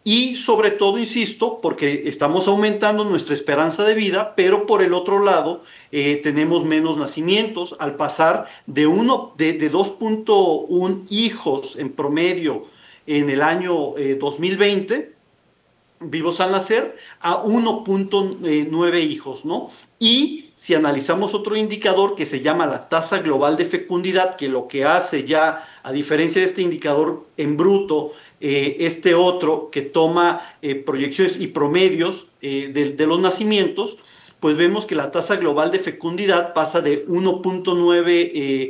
Y sobre todo, insisto, porque estamos aumentando nuestra esperanza de vida, pero por el otro lado tenemos menos nacimientos al pasar de 2.1 hijos en promedio en el año 2020 vivos al nacer a 1.9 hijos, ¿no? Y si analizamos otro indicador que se llama la tasa global de fecundidad, que lo que hace ya, a diferencia de este indicador en bruto, este otro que toma proyecciones y promedios de los nacimientos, pues vemos que la tasa global de fecundidad pasa de 1.9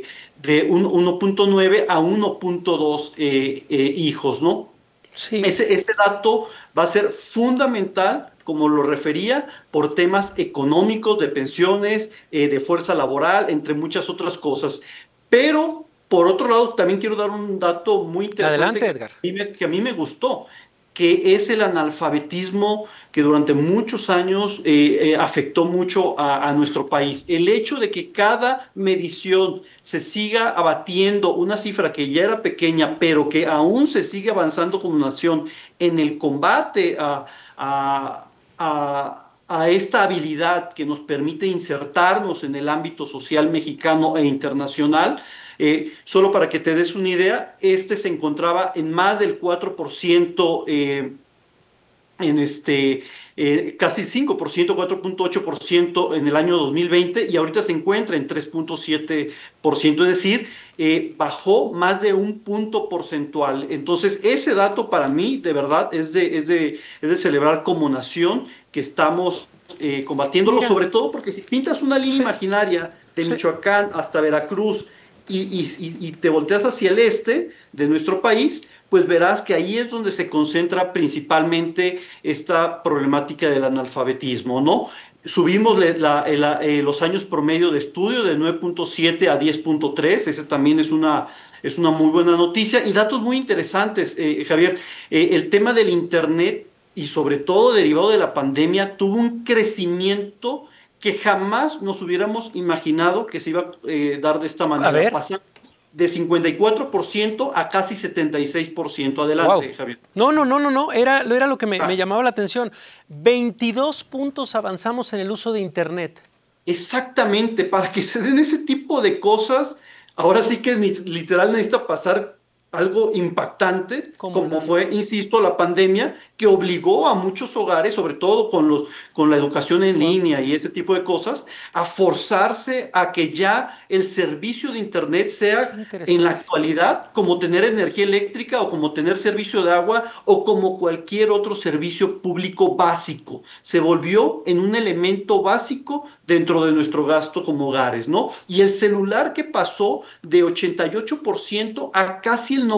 a 1.2 hijos, ¿no? Sí. Ese dato va a ser fundamental, como lo refería, por temas económicos, de pensiones, de fuerza laboral, entre muchas otras cosas. Pero, por otro lado, también quiero dar un dato muy interesante Adelante, Edgar. que a mí me gustó, que es el analfabetismo que durante muchos años afectó mucho a nuestro país. El hecho de que cada medición se siga abatiendo una cifra que ya era pequeña, pero que aún se sigue avanzando como nación en el combate a esta habilidad que nos permite insertarnos en el ámbito social mexicano e internacional. Solo para que te des una idea, este se encontraba en más del 4% en casi 5%, 4.8% en el año 2020 y ahorita se encuentra en 3.7%, es decir, bajó más de un punto porcentual. Entonces, ese dato para mí, de verdad, es de celebrar como nación que estamos combatiéndolo, Mira, sobre todo porque si pintas una línea sí, imaginaria de sí. Michoacán hasta Veracruz y te volteas hacia el este de nuestro país, pues verás que ahí es donde se concentra principalmente esta problemática del analfabetismo, ¿no? Subimos los años promedio de estudio de 9.7 a 10.3, ese también es una muy buena noticia y datos muy interesantes, Javier. El tema del Internet y sobre todo derivado de la pandemia tuvo un crecimiento que jamás nos hubiéramos imaginado que se iba a dar de esta A manera, ver, pasar de 54% a casi 76%. wow. Adelante, Javier. No, no, no, no, no. Era lo que me Ah, llamaba la atención. 22 puntos avanzamos en el uso de Internet. exactamente, para que se den ese tipo de cosas, ahora sí que literal necesita pasar algo impactante, Como como nada. fue, insisto, la pandemia, que obligó a muchos hogares, sobre todo con la educación en Wow. línea y ese tipo de cosas, a forzarse a que ya el servicio de Internet Qué sea en la interesante. actualidad como tener energía eléctrica o como tener servicio de agua o como cualquier otro servicio público básico. Se volvió en un elemento básico dentro de nuestro gasto como hogares, ¿no? Y el celular que pasó de 88% a casi el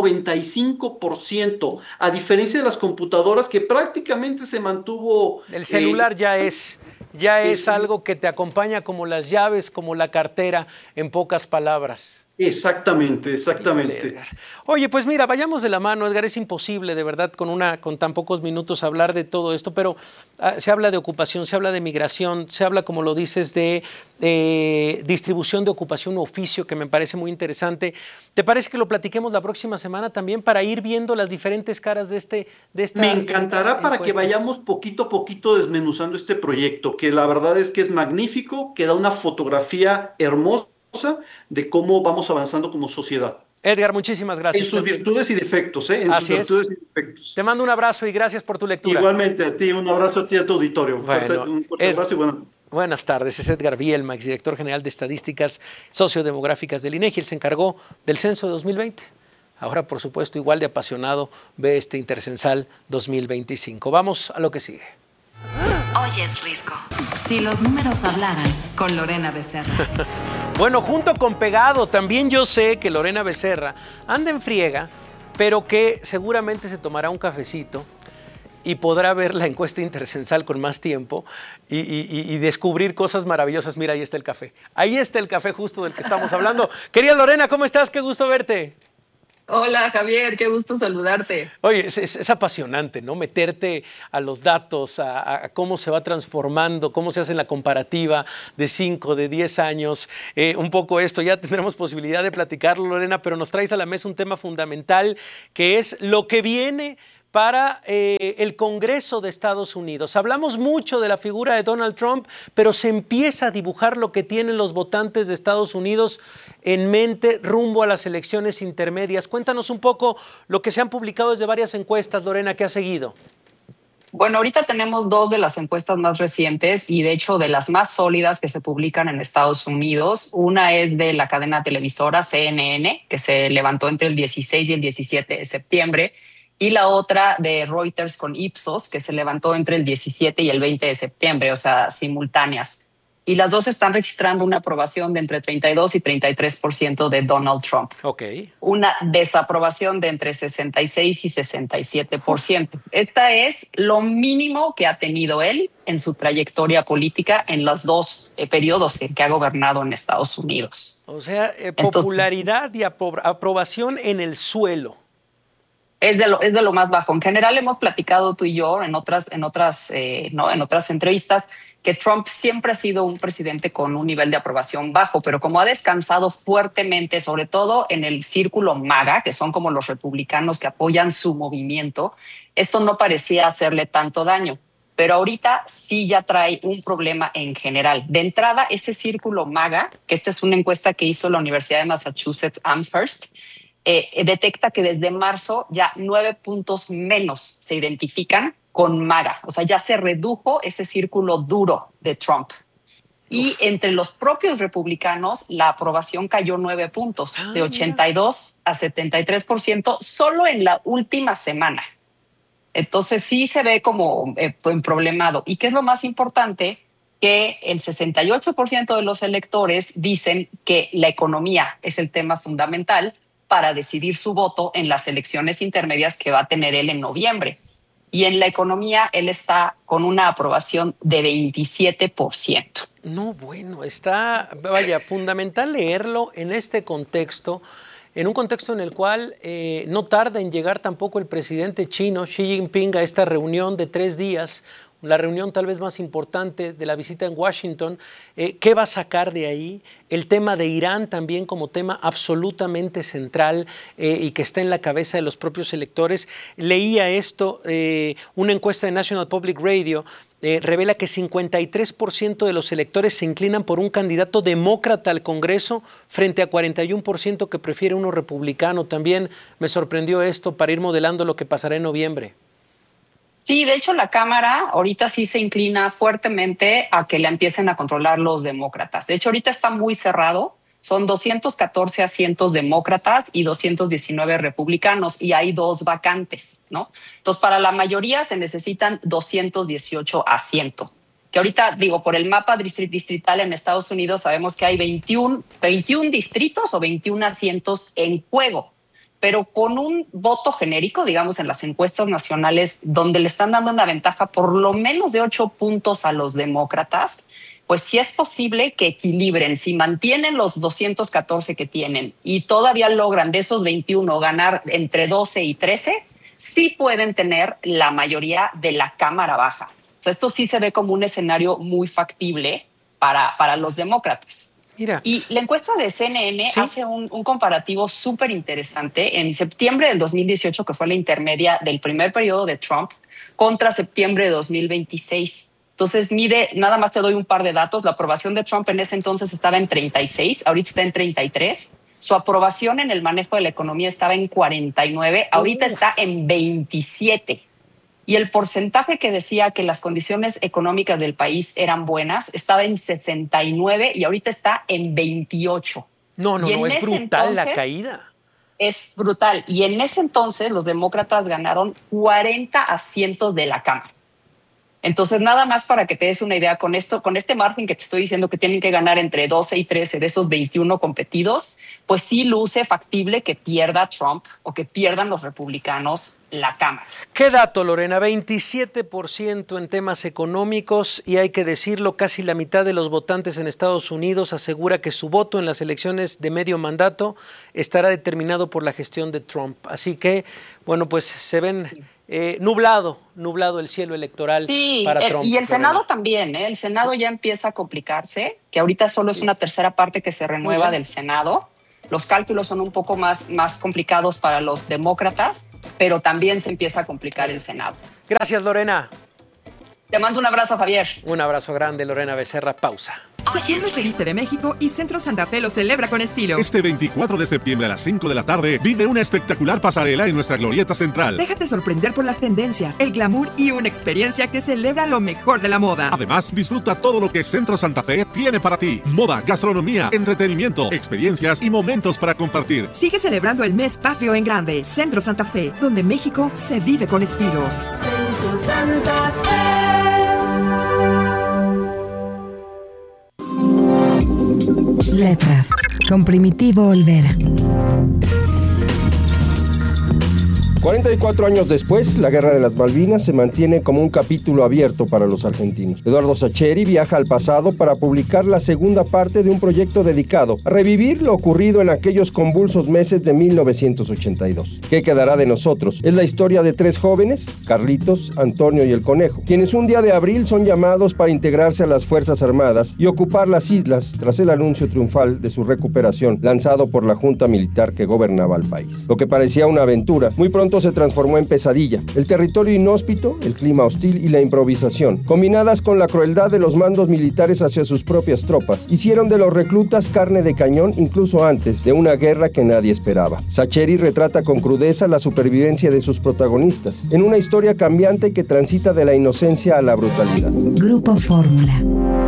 95%, a diferencia de las computadoras que prácticamente se mantuvo El celular ya es ese- algo que te acompaña como las llaves, como la cartera, en pocas palabras. exactamente, Híjole, exactamente. Edgar. Oye, pues mira, vayamos de la mano, Edgar. Es imposible, de verdad, con tan pocos minutos hablar de todo esto, pero se habla de ocupación, se habla de migración, se habla, como lo dices, de distribución de ocupación u oficio, que me parece muy interesante. ¿Te parece que lo platiquemos la próxima semana también para ir viendo las diferentes caras Me de esta encantará para que encuesta? vayamos poquito a poquito desmenuzando este proyecto, que la verdad es que es magnífico, que da una fotografía hermosa de cómo vamos avanzando como sociedad. Edgar, muchísimas En gracias. sus virtudes y defectos, ¿eh? En sus Así es. virtudes y defectos. Te mando un abrazo y gracias por tu lectura. Igualmente a ti, un abrazo a ti y a tu auditorio. Bueno, Un fuerte abrazo y bueno. buenas tardes. Es Edgar Bielma, exdirector general de Estadísticas Sociodemográficas del INEGI. Él se encargó del censo de 2020. Ahora, por supuesto, igual de apasionado, ve este Intercensal 2025. Vamos a lo que sigue. Hoy es Risco. Si los números hablaran con Lorena Becerra. Bueno, junto con Pegado, también yo sé que Lorena Becerra anda en friega, pero que seguramente se tomará un cafecito y podrá ver la encuesta intercensal con más tiempo y descubrir cosas maravillosas. Mira, ahí está el café. Ahí está el café justo del que estamos hablando. Querida Lorena, ¿cómo estás? Qué gusto verte. Hola Javier, qué gusto saludarte. Oye, es apasionante, ¿no? Meterte a los datos, a cómo se va transformando, cómo se hace la comparativa de 5, de 10 años. Un poco esto, ya tendremos posibilidad de platicarlo, Lorena, pero nos traes a la mesa un tema fundamental que es lo que viene para el Congreso de Estados Unidos. Hablamos mucho de la figura de Donald Trump, pero se empieza a dibujar lo que tienen los votantes de Estados Unidos en mente rumbo a las elecciones intermedias. Cuéntanos un poco lo que se han publicado desde varias encuestas, Lorena, que ha seguido. Bueno, ahorita tenemos dos de las encuestas más recientes y de hecho de las más sólidas que se publican en Estados Unidos. Una es de la cadena televisora CNN, que se levantó entre el 16 y el 17 de septiembre, y la otra de Reuters con Ipsos, que se levantó entre el 17 y el 20 de septiembre, o sea, simultáneas. Y las dos están registrando una aprobación de entre 32 y 33% de Donald Trump. Ok. Una desaprobación de entre 66 y 67%. Esta es lo mínimo que ha tenido él en su trayectoria política en los dos periodos en que ha gobernado en Estados Unidos. O sea, popularidad y aprobación en el suelo. Es de lo más bajo. En general hemos platicado tú y yo en otras entrevistas que Trump siempre ha sido un presidente con un nivel de aprobación bajo, pero como ha descansado fuertemente, sobre todo en el círculo MAGA, que son como los republicanos que apoyan su movimiento, esto no parecía hacerle tanto daño. Pero ahorita sí ya trae un problema en general. De entrada, ese círculo MAGA, que esta es una encuesta que hizo la Universidad de Massachusetts Amherst, detecta que desde marzo ya 9 puntos menos se identifican con MAGA. O sea, ya se redujo ese círculo duro de Trump. Y entre los propios republicanos, la aprobación cayó 9 puntos, de 82 a 73%, solo en la última semana. Entonces sí se ve como problemado. ¿Y qué es lo más importante? Que el 68% de los electores dicen que la economía es el tema fundamental para decidir su voto en las elecciones intermedias que va a tener él en noviembre. Y en la economía él está con una aprobación de 27%. No, bueno, está, vaya, fundamental leerlo en este contexto, en un contexto en el cual no tarda en llegar tampoco el presidente chino Xi Jinping a esta reunión de 3 días, la reunión tal vez más importante de la visita en Washington. ¿Qué va a sacar de ahí? El tema de Irán también como tema absolutamente central y que está en la cabeza de los propios electores. Leía esto, una encuesta de National Public Radio revela que 53% de los electores se inclinan por un candidato demócrata al Congreso frente a 41% que prefiere uno republicano. También me sorprendió esto para ir modelando lo que pasará en noviembre. Sí, de hecho la Cámara ahorita sí se inclina fuertemente a que la empiecen a controlar los demócratas. De hecho, ahorita está muy cerrado. Son 214 asientos demócratas y 219 republicanos y hay 2 vacantes, ¿no? Entonces, para la mayoría se necesitan 218 asientos. Que ahorita, digo, por el mapa distrital en Estados Unidos sabemos que hay 21 distritos o 21 asientos en juego. Pero con un voto genérico, digamos, en las encuestas nacionales, donde le están dando una ventaja por lo menos de 8 puntos a los demócratas, pues sí es posible que equilibren. Si mantienen los 214 que tienen y todavía logran de esos 21 ganar entre 12 y 13, sí pueden tener la mayoría de la Cámara Baja. O sea, esto sí se ve como un escenario muy factible para los demócratas. Mira. Y la encuesta de CNN hace un comparativo súper interesante en septiembre del 2018, que fue la intermedia del primer periodo de Trump, contra septiembre de 2026. Entonces mide, nada más te doy un par de datos, la aprobación de Trump en ese entonces estaba en 36, ahorita está en 33. Su aprobación en el manejo de la economía estaba en 49, ahorita está en 27. Y el porcentaje que decía que las condiciones económicas del país eran buenas estaba en 69 y ahorita está en 28. No, es brutal la caída. Es brutal. Y en ese entonces los demócratas ganaron 40 asientos de la Cámara. Entonces, nada más para que te des una idea, con este margen que te estoy diciendo que tienen que ganar entre 12 y 13 de esos 21 competidos, pues sí luce factible que pierda Trump o que pierdan los republicanos la Cámara. ¿Qué dato, Lorena? 27% en temas económicos y hay que decirlo, casi la mitad de los votantes en Estados Unidos asegura que su voto en las elecciones de medio mandato estará determinado por la gestión de Trump. Así que, bueno, pues se ven... Sí. Nublado el cielo electoral para Trump. Y el Senado también, el Senado ya empieza a complicarse, que ahorita solo es una tercera parte que se renueva del Senado. Los cálculos son un poco más complicados para los demócratas, pero también se empieza a complicar el Senado. Gracias, Lorena. Te mando un abrazo, Javier. Un abrazo grande, Lorena Becerra. Pausa. Septiembre se viste de México y Centro Santa Fe lo celebra con estilo. Este 24 de septiembre a las 5 de la tarde vive una espectacular pasarela en nuestra glorieta central. Déjate sorprender por las tendencias, el glamour y una experiencia que celebra lo mejor de la moda. Además, disfruta todo lo que Centro Santa Fe tiene para ti. Moda, gastronomía, entretenimiento, experiencias y momentos para compartir. Sigue celebrando el mes patrio en grande. Centro Santa Fe, donde México se vive con estilo. Centro Santa Fe. Letras, con Primitivo Olvera. 44 años después, la Guerra de las Malvinas se mantiene como un capítulo abierto para los argentinos. Eduardo Sacheri viaja al pasado para publicar la segunda parte de un proyecto dedicado a revivir lo ocurrido en aquellos convulsos meses de 1982. ¿Qué quedará de nosotros? Es la historia de tres jóvenes, Carlitos, Antonio y el Conejo, quienes un día de abril son llamados para integrarse a las Fuerzas Armadas y ocupar las islas tras el anuncio triunfal de su recuperación lanzado por la junta militar que gobernaba el país. Lo que parecía una aventura, muy pronto se transformó en pesadilla. El territorio inhóspito, el clima hostil y la improvisación, combinadas con la crueldad de los mandos militares hacia sus propias tropas, hicieron de los reclutas carne de cañón incluso antes de una guerra que nadie esperaba. Sacheri retrata con crudeza la supervivencia de sus protagonistas, en una historia cambiante que transita de la inocencia a la brutalidad. Grupo Fórmula.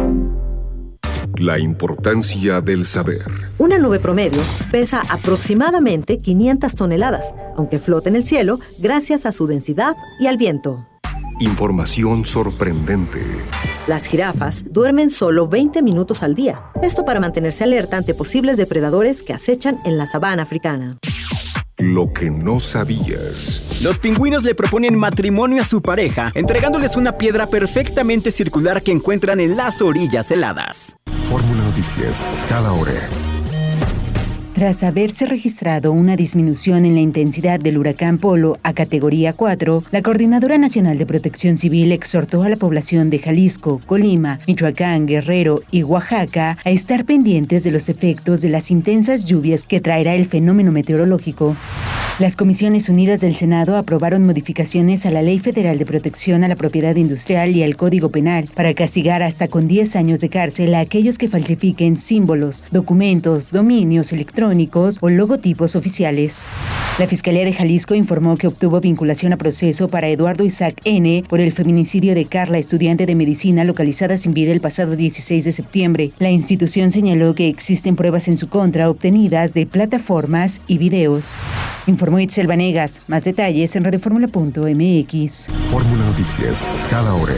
La importancia del saber. Una nube promedio pesa aproximadamente 500 toneladas, aunque flota en el cielo gracias a su densidad y al viento. Información sorprendente. Las jirafas duermen solo 20 minutos al día. Esto para mantenerse alerta ante posibles depredadores que acechan en la sabana africana. Lo que no sabías. Los pingüinos le proponen matrimonio a su pareja, entregándoles una piedra perfectamente circular que encuentran en las orillas heladas. Fórmula Noticias, cada hora. Tras haberse registrado una disminución en la intensidad del huracán Polo a categoría 4, la Coordinadora Nacional de Protección Civil exhortó a la población de Jalisco, Colima, Michoacán, Guerrero y Oaxaca a estar pendientes de los efectos de las intensas lluvias que traerá el fenómeno meteorológico. Las Comisiones Unidas del Senado aprobaron modificaciones a la Ley Federal de Protección a la Propiedad Industrial y al Código Penal para castigar hasta con 10 años de cárcel a aquellos que falsifiquen símbolos, documentos, dominios electrónicos o logotipos oficiales. La Fiscalía de Jalisco informó que obtuvo vinculación a proceso para Eduardo Isaac N. por el feminicidio de Carla, estudiante de medicina localizada sin vida el pasado 16 de septiembre. La institución señaló que existen pruebas en su contra obtenidas de plataformas y videos. Informó Itzel Vanegas. Más detalles en radioformula.mx. Fórmula Noticias, cada hora.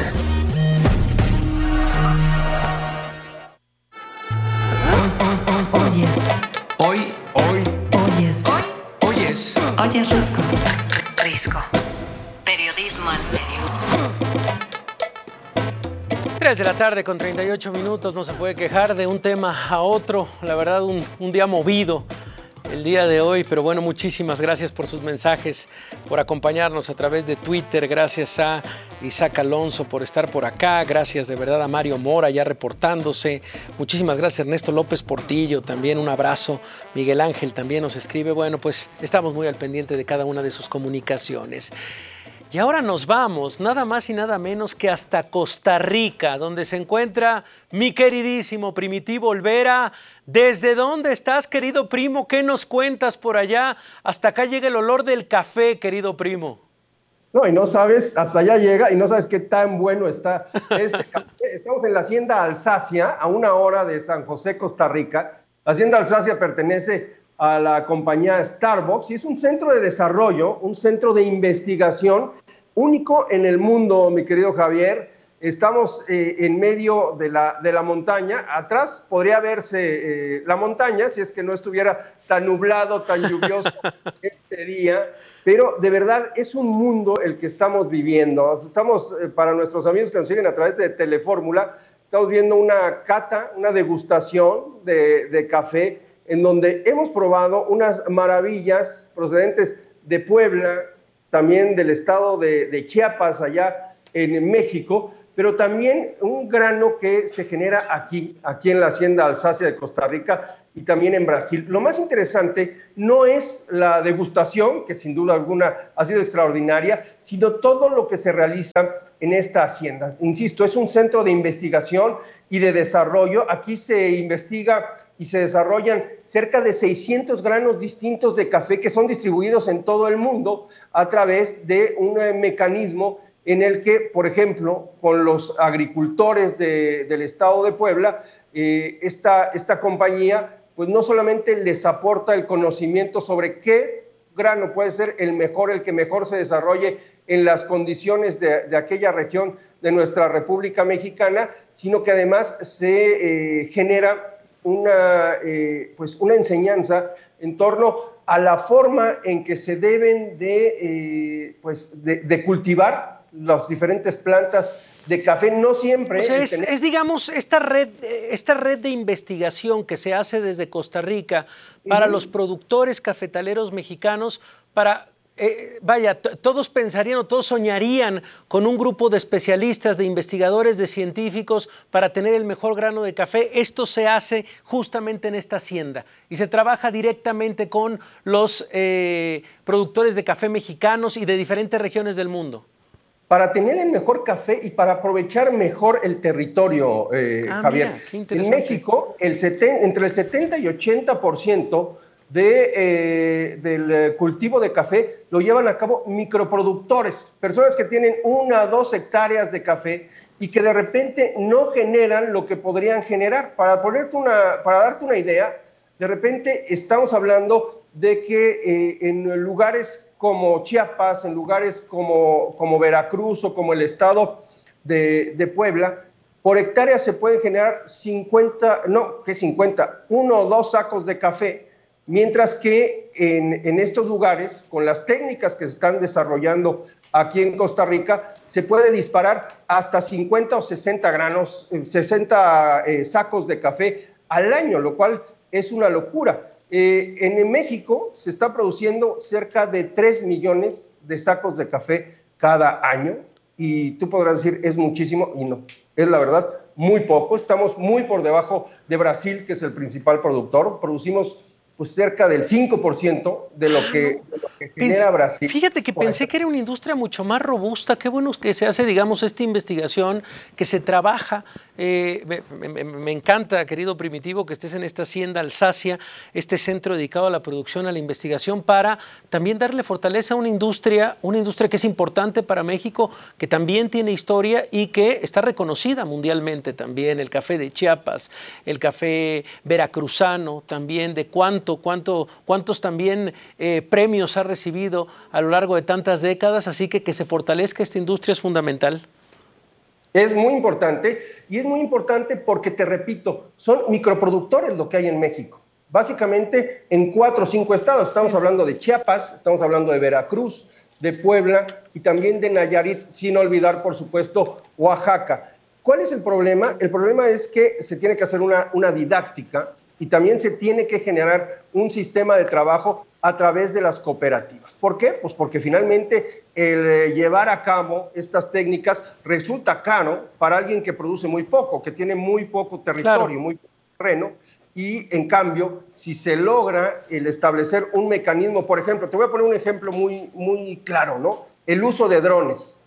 Oyes. Oyes Risco. Risco. Periodismo en serio. 3 de la tarde con 38 minutos, no se puede quejar de un tema a otro. La verdad, un día movido el día de hoy, pero bueno, muchísimas gracias por sus mensajes, por acompañarnos a través de Twitter. Gracias a Isaac Alonso por estar por acá, gracias de verdad a Mario Mora ya reportándose, muchísimas gracias Ernesto López Portillo, también un abrazo. Miguel Ángel también nos escribe. Bueno, pues estamos muy al pendiente de cada una de sus comunicaciones. Y ahora nos vamos, nada más y nada menos que hasta Costa Rica, donde se encuentra mi queridísimo Primitivo Olvera. ¿Desde dónde estás, querido primo? ¿Qué nos cuentas por allá? Hasta acá llega el olor del café, querido primo. No, y no sabes, hasta allá llega y no sabes qué tan bueno está este café. Estamos en la Hacienda Alsacia, a 1 hora de San José, Costa Rica. La Hacienda Alsacia pertenece a la compañía Starbucks y es un centro de desarrollo, un centro de investigación único en el mundo, mi querido Javier. Estamos en medio de la montaña. Atrás podría verse la montaña si es que no estuviera tan nublado, tan lluvioso este día. Pero de verdad es un mundo el que estamos viviendo. Estamos, para nuestros amigos que nos siguen a través de Telefórmula, estamos viendo una cata, una degustación de café en donde hemos probado unas maravillas procedentes de Puebla, también del estado de Chiapas, allá en México, pero también un grano que se genera aquí en la Hacienda Alsacia de Costa Rica y también en Brasil. Lo más interesante no es la degustación, que sin duda alguna ha sido extraordinaria, sino todo lo que se realiza en esta hacienda. Insisto, es un centro de investigación y de desarrollo. Aquí se investiga y se desarrollan cerca de 600 granos distintos de café que son distribuidos en todo el mundo a través de un mecanismo en el que, por ejemplo, con los agricultores del estado de Puebla, esta compañía pues no solamente les aporta el conocimiento sobre qué grano puede ser el que mejor se desarrolle en las condiciones de aquella región de nuestra República Mexicana, sino que además se genera una enseñanza en torno a la forma en que se deben de cultivar las diferentes plantas de café. No siempre. O sea, es digamos, esta red de investigación que se hace desde Costa Rica para los productores cafetaleros mexicanos, para, todos pensarían o todos soñarían con un grupo de especialistas, de investigadores, de científicos para tener el mejor grano de café. Esto se hace justamente en esta hacienda y se trabaja directamente con los productores de café mexicanos y de diferentes regiones del mundo. Para tener el mejor café y para aprovechar mejor el territorio, Javier. Mira, qué interesante. En México, entre el 70 y 80% del cultivo de café lo llevan a cabo microproductores, personas que tienen 1 o 2 hectáreas de café y que de repente no generan lo que podrían generar. Para darte una idea, de repente estamos hablando de que en lugares como Chiapas, en lugares como Veracruz o como el estado de Puebla, por hectárea se pueden generar 1 o 2 sacos de café, mientras que en estos lugares, con las técnicas que se están desarrollando aquí en Costa Rica, se puede disparar hasta 50 o 60 sacos de café al año, lo cual es una locura. En México se está produciendo cerca de 3 millones de sacos de café cada año y tú podrás decir es muchísimo y no, es la verdad muy poco. Estamos muy por debajo de Brasil, que es el principal productor. Producimos pues cerca del 5% de lo que genera Brasil. Fíjate que pensé que era una industria mucho más robusta. Qué bueno que se hace, digamos, esta investigación, que se trabaja. Me encanta, querido Primitivo, que estés en esta hacienda Alsacia, este centro dedicado a la producción, a la investigación, para también darle fortaleza a una industria que es importante para México, que también tiene historia y que está reconocida mundialmente también. El café de Chiapas, el café veracruzano, también de cuántos también premios ha recibido a lo largo de tantas décadas, así que se fortalezca esta industria es fundamental. Es muy importante, y es muy importante porque, te repito, son microproductores lo que hay en México. Básicamente en 4 o 5 estados. Estamos hablando de Chiapas, estamos hablando de Veracruz, de Puebla y también de Nayarit, sin olvidar, por supuesto, Oaxaca. ¿Cuál es el problema? El problema es que se tiene que hacer una didáctica y también se tiene que generar un sistema de trabajo a través de las cooperativas. ¿Por qué? Pues porque finalmente el llevar a cabo estas técnicas resulta caro para alguien que produce muy poco, que tiene muy poco territorio, claro, muy poco terreno, y en cambio, si se logra el establecer un mecanismo, por ejemplo, te voy a poner un ejemplo muy claro, ¿no? El uso de drones.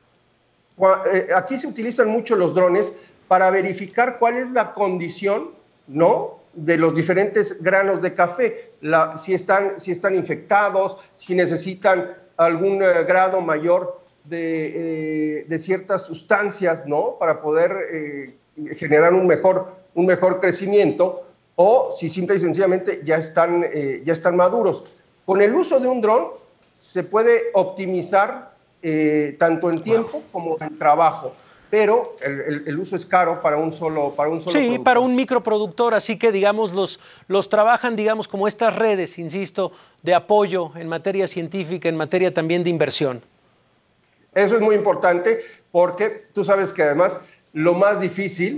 Aquí se utilizan mucho los drones para verificar cuál es la condición, ¿no?, de los diferentes granos de café, si están infectados, si necesitan algún grado mayor de ciertas sustancias, ¿no?, para poder generar un mejor crecimiento, o si simple y sencillamente ya están maduros. Con el uso de un dron se puede optimizar tanto en tiempo como en trabajo. Pero el uso es caro para un solo sí, productor. Para un microproductor, así que digamos los trabajan, digamos, como estas redes, insisto, de apoyo en materia científica, en materia también de inversión. Eso es muy importante porque tú sabes que además lo más difícil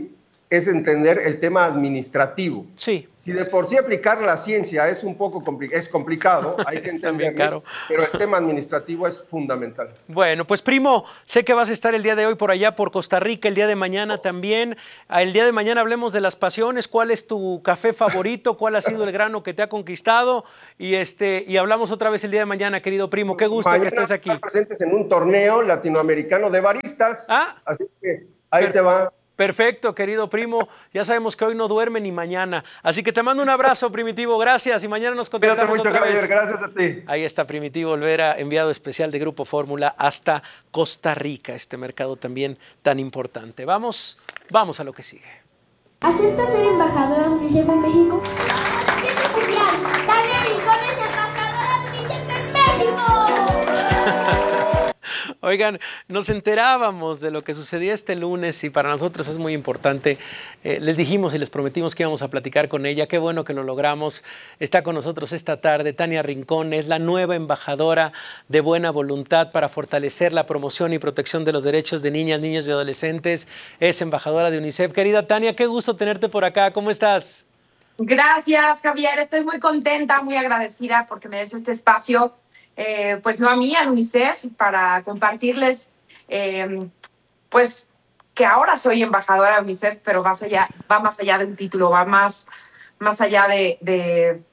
es entender el tema administrativo. Sí. Si de por sí aplicar la ciencia es un poco complicado, hay que entenderlo, pero el tema administrativo es fundamental. Bueno, pues primo, sé que vas a estar el día de hoy por allá, por Costa Rica, el día de mañana también. El día de mañana hablemos de las pasiones, cuál es tu café favorito, cuál ha sido el grano que te ha conquistado y hablamos otra vez el día de mañana, querido primo. Qué gusto mañana que estés aquí. Están presentes en un torneo latinoamericano de baristas, así que ahí te va. Perfecto, querido primo. Ya sabemos que hoy no duerme ni mañana. Así que te mando un abrazo, Primitivo. Gracias. Y mañana nos contactamos mucho, otra Javier. vez. Gracias a ti. Ahí está Primitivo Olvera, enviado especial de Grupo Fórmula hasta Costa Rica, este mercado también tan importante. Vamos a lo que sigue. ¿Acepta ser embajadora de UNICEF en México? ¡Noticia oficial! ¡Tania Rincón es embajadora de UNICEF en México! Oigan, nos enterábamos de lo que sucedía este lunes y para nosotros es muy importante. Les dijimos y les prometimos que íbamos a platicar con ella. Qué bueno que lo logramos. Está con nosotros esta tarde Tania Rincón, es la nueva embajadora de Buena Voluntad para fortalecer la promoción y protección de los derechos de niñas, niños y adolescentes. Es embajadora de UNICEF. Querida Tania, qué gusto tenerte por acá. ¿Cómo estás? Gracias, Javier. Estoy muy contenta, muy agradecida porque me des este espacio. Pues no a mí, al UNICEF, para compartirles pues que ahora soy embajadora de UNICEF, pero va más allá de un título, va más allá de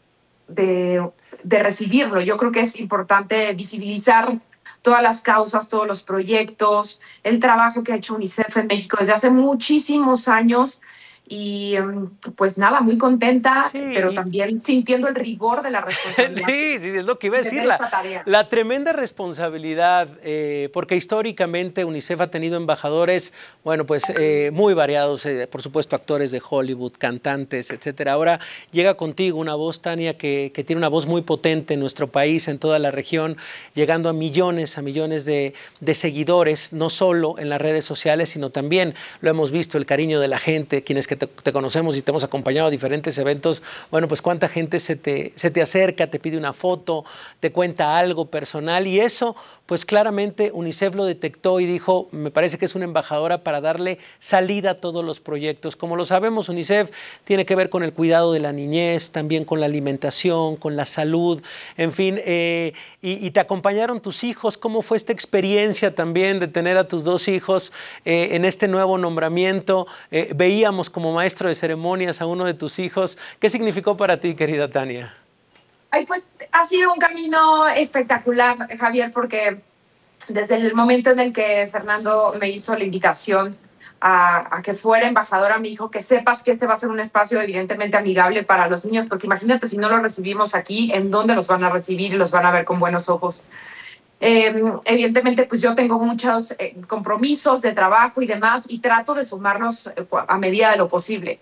recibirlo. Yo creo que es importante visibilizar todas las causas, todos los proyectos, el trabajo que ha hecho UNICEF en México desde hace muchísimos años. Y pues nada, muy contenta, pero también sintiendo el rigor de la responsabilidad. Sí, es lo que iba a decir, la tremenda responsabilidad, porque históricamente UNICEF ha tenido embajadores, bueno, pues muy variados, por supuesto actores de Hollywood, cantantes, etcétera. Ahora llega contigo una voz, Tania, que tiene una voz muy potente en nuestro país, en toda la región, llegando a millones de seguidores, no solo en las redes sociales, sino también, lo hemos visto, el cariño de la gente, quienes que te conocemos y te hemos acompañado a diferentes eventos, bueno, pues cuánta gente se te acerca, te pide una foto, te cuenta algo personal y eso, pues claramente UNICEF lo detectó y dijo, me parece que es una embajadora para darle salida a todos los proyectos. Como lo sabemos, UNICEF tiene que ver con el cuidado de la niñez, también con la alimentación, con la salud, en fin, y te acompañaron tus hijos. ¿Cómo fue esta experiencia también de tener a tus dos hijos en este nuevo nombramiento? Veíamos como maestro de ceremonias a uno de tus hijos. ¿Qué significó para ti, querida Tania? Ay, pues ha sido un camino espectacular, Javier, porque desde el momento en el que Fernando me hizo la invitación a que fuera embajadora, me dijo que sepas que este va a ser un espacio evidentemente amigable para los niños, porque imagínate si no los recibimos aquí, ¿en dónde los van a recibir y los van a ver con buenos ojos? Evidentemente, pues yo tengo muchos compromisos de trabajo y demás y trato de sumarlos a medida de lo posible.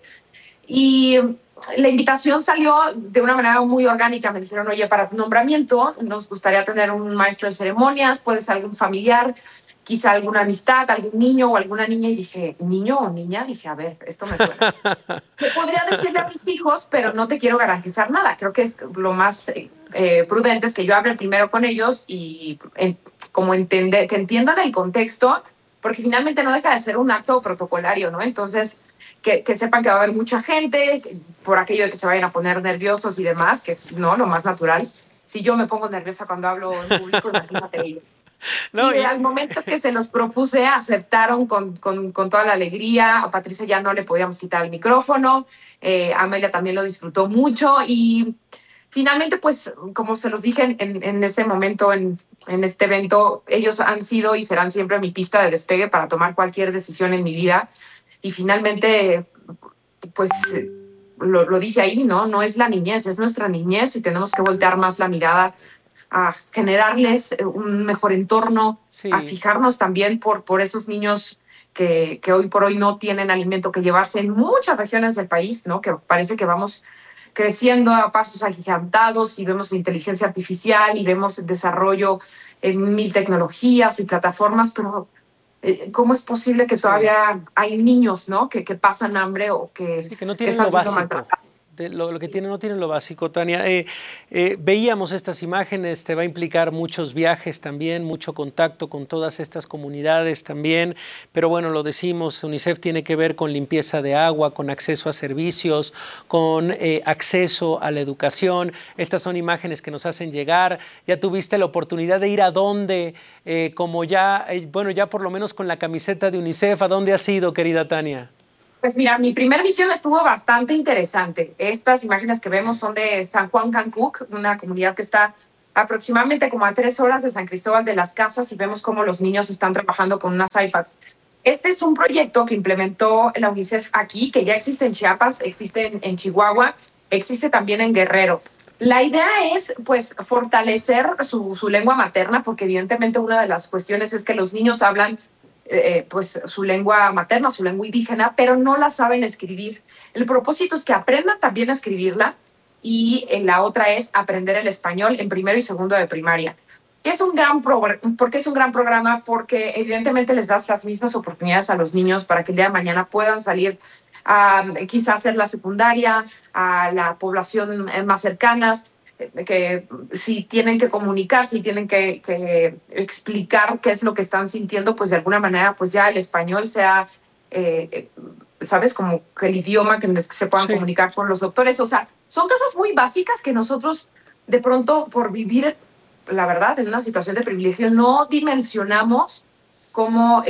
Y la invitación salió de una manera muy orgánica. Me dijeron, oye, para tu nombramiento nos gustaría tener un maestro de ceremonias, puede ser algún familiar, quizá alguna amistad, algún niño o alguna niña. Y dije, ¿niño o niña? Dije, a ver, esto me suena. Me podría decirle a mis hijos, pero no te quiero garantizar nada. Creo que es lo más prudente es que yo hable primero con ellos y como que entiendan el contexto, porque finalmente no deja de ser un acto protocolario, ¿no? Entonces, que sepan que va a haber mucha gente, por aquello de que se vayan a poner nerviosos y demás, que es lo más natural. Si yo me pongo nerviosa cuando hablo en público, imagínate ellos. No, y al momento que se los propuse, aceptaron con toda la alegría. A Patricio ya no le podíamos quitar el micrófono, Amelia también lo disfrutó mucho y finalmente, pues, como se los dije en ese momento, en este evento, ellos han sido y serán siempre mi pista de despegue para tomar cualquier decisión en mi vida. Y finalmente, pues, lo dije ahí, no es la niñez, es nuestra niñez y tenemos que voltear más la mirada a generarles un mejor entorno, a fijarnos también por esos niños que hoy por hoy no tienen alimento que llevarse en muchas regiones del país, ¿no? Que parece que vamos creciendo a pasos agigantados y vemos la inteligencia artificial y vemos el desarrollo en 1000 tecnologías y plataformas, pero ¿cómo es posible que todavía hay niños, ¿no? que pasan hambre o que no tienen están lo siendo básico? maltratados? lo que tienen, no tienen lo básico, Tania. Veíamos estas imágenes, te va a implicar muchos viajes también, mucho contacto con todas estas comunidades también, pero bueno, lo decimos, UNICEF tiene que ver con limpieza de agua, con acceso a servicios, con acceso a la educación. Estas son imágenes que nos hacen llegar. Ya tuviste la oportunidad de ir a dónde, como ya, bueno, ya por lo menos con la camiseta de UNICEF, ¿a dónde has ido, querida Tania? Pues mira, mi primer visión estuvo bastante interesante. Estas imágenes que vemos son de San Juan Cancuc, una comunidad que está aproximadamente como a 3 horas de San Cristóbal de las Casas, y vemos cómo los niños están trabajando con unas iPads. Este es un proyecto que implementó la UNICEF aquí, que ya existe en Chiapas, existe en Chihuahua, existe también en Guerrero. La idea es, pues, fortalecer su lengua materna, porque evidentemente una de las cuestiones es que los niños hablan pues su lengua materna, su lengua indígena, pero no la saben escribir. El propósito es que aprendan también a escribirla, y la otra es aprender el español en primero y segundo de primaria. ¿Por qué es un gran programa? Porque evidentemente les das las mismas oportunidades a los niños para que el día de mañana puedan salir a quizás hacer la secundaria, a la población más cercanas, que si tienen que comunicar, si tienen que explicar qué es lo que están sintiendo, pues de alguna manera pues ya el español sea, ¿sabes? Como que el idioma que se puedan comunicar con los doctores. O sea, son cosas muy básicas que nosotros de pronto, por vivir, la verdad, en una situación de privilegio, no dimensionamos cómo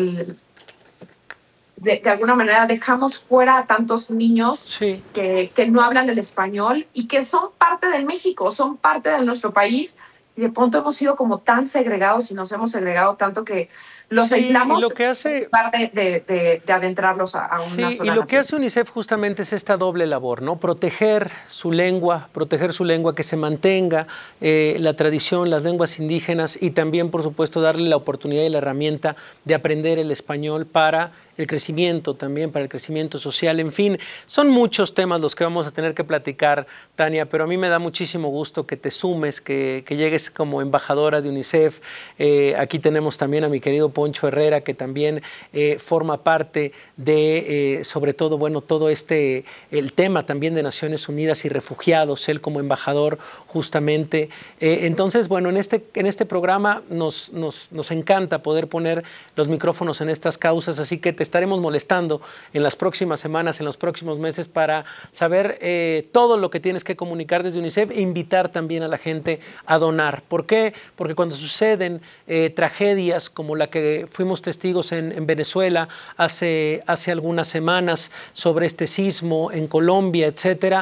de alguna manera dejamos fuera a tantos niños que no hablan el español y que son parte de México, son parte de nuestro país, y de pronto hemos sido como tan segregados y nos hemos segregado tanto que los aislamos, lo que hace, en lugar de adentrarlos a una zona. Y lo que hace UNICEF justamente es esta doble labor, ¿no? Proteger su lengua, que se mantenga la tradición, las lenguas indígenas, y también, por supuesto, darle la oportunidad y la herramienta de aprender el español para el crecimiento también, para el crecimiento social. En fin, son muchos temas los que vamos a tener que platicar, Tania, pero a mí me da muchísimo gusto que te sumes, que llegues como embajadora de UNICEF. Aquí tenemos también a mi querido Poncho Herrera, que también forma parte de, sobre todo, bueno, todo el tema también de Naciones Unidas y refugiados, él como embajador justamente. Entonces, bueno, en este programa nos encanta poder poner los micrófonos en estas causas, así que te estaremos molestando en las próximas semanas, en los próximos meses, para saber todo lo que tienes que comunicar desde UNICEF e invitar también a la gente a donar. ¿Por qué? Porque cuando suceden tragedias como la que fuimos testigos en Venezuela hace algunas semanas, sobre este sismo en Colombia, etcétera,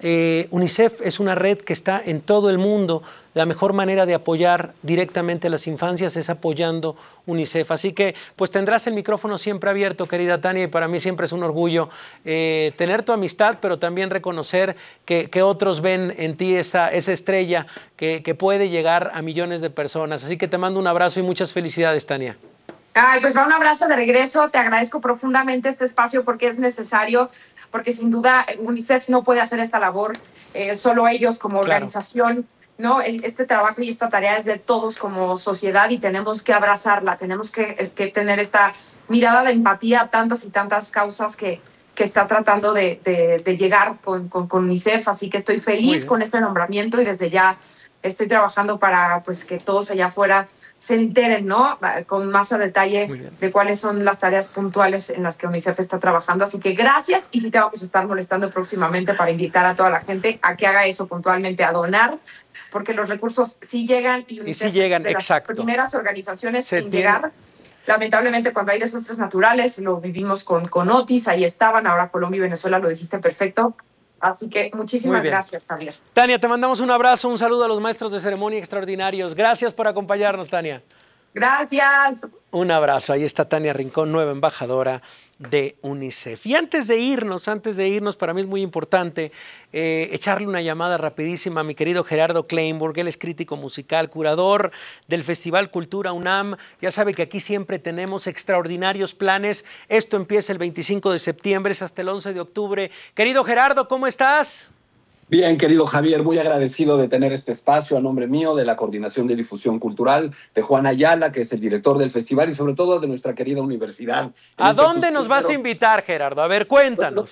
UNICEF es una red que está en todo el mundo. La mejor manera de apoyar directamente a las infancias es apoyando UNICEF. Así que pues tendrás el micrófono siempre abierto, querida Tania, y para mí siempre es un orgullo tener tu amistad, pero también reconocer que otros ven en ti esa estrella que puede llegar a millones de personas. Así que te mando un abrazo y muchas felicidades, Tania. Ay, pues va un abrazo de regreso. Te agradezco profundamente este espacio porque es necesario, porque sin duda UNICEF no puede hacer esta labor solo ellos como organización. ¿No? Este trabajo y esta tarea es de todos como sociedad y tenemos que abrazarla, tenemos que tener esta mirada de empatía a tantas y tantas causas que está tratando de llegar con UNICEF. Así que estoy feliz con este nombramiento y desde ya estoy trabajando para pues, que todos allá afuera se enteren, ¿no? Con más a detalle de cuáles son las tareas puntuales en las que UNICEF está trabajando. Así que gracias, y sí te vamos a estar molestando próximamente para invitar a toda la gente a que haga eso puntualmente, a donar, porque los recursos sí llegan y UNICEF es de las primeras organizaciones en llegar. Lamentablemente, cuando hay desastres naturales, lo vivimos con Otis, ahí estaban, ahora Colombia y Venezuela, lo dijiste perfecto. Así que muchísimas gracias, Javier. Tania, te mandamos un abrazo, un saludo a los maestros de ceremonia extraordinarios. Gracias por acompañarnos, Tania. Gracias. Un abrazo. Ahí está Tania Rincón, nueva embajadora de UNICEF. Y antes de irnos, para mí es muy importante echarle una llamada rapidísima a mi querido Gerardo Kleinburg. Él es crítico musical, curador del Festival Cultura UNAM. Ya sabe que aquí siempre tenemos extraordinarios planes. Esto empieza el 25 de septiembre, es hasta el 11 de octubre. Querido Gerardo, ¿cómo estás? Bien, querido Javier, muy agradecido de tener este espacio a nombre mío, de la Coordinación de Difusión Cultural, de Juan Ayala, que es el director del festival, y sobre todo de nuestra querida universidad. ¿A dónde nos vas a invitar, Gerardo? A ver, cuéntanos.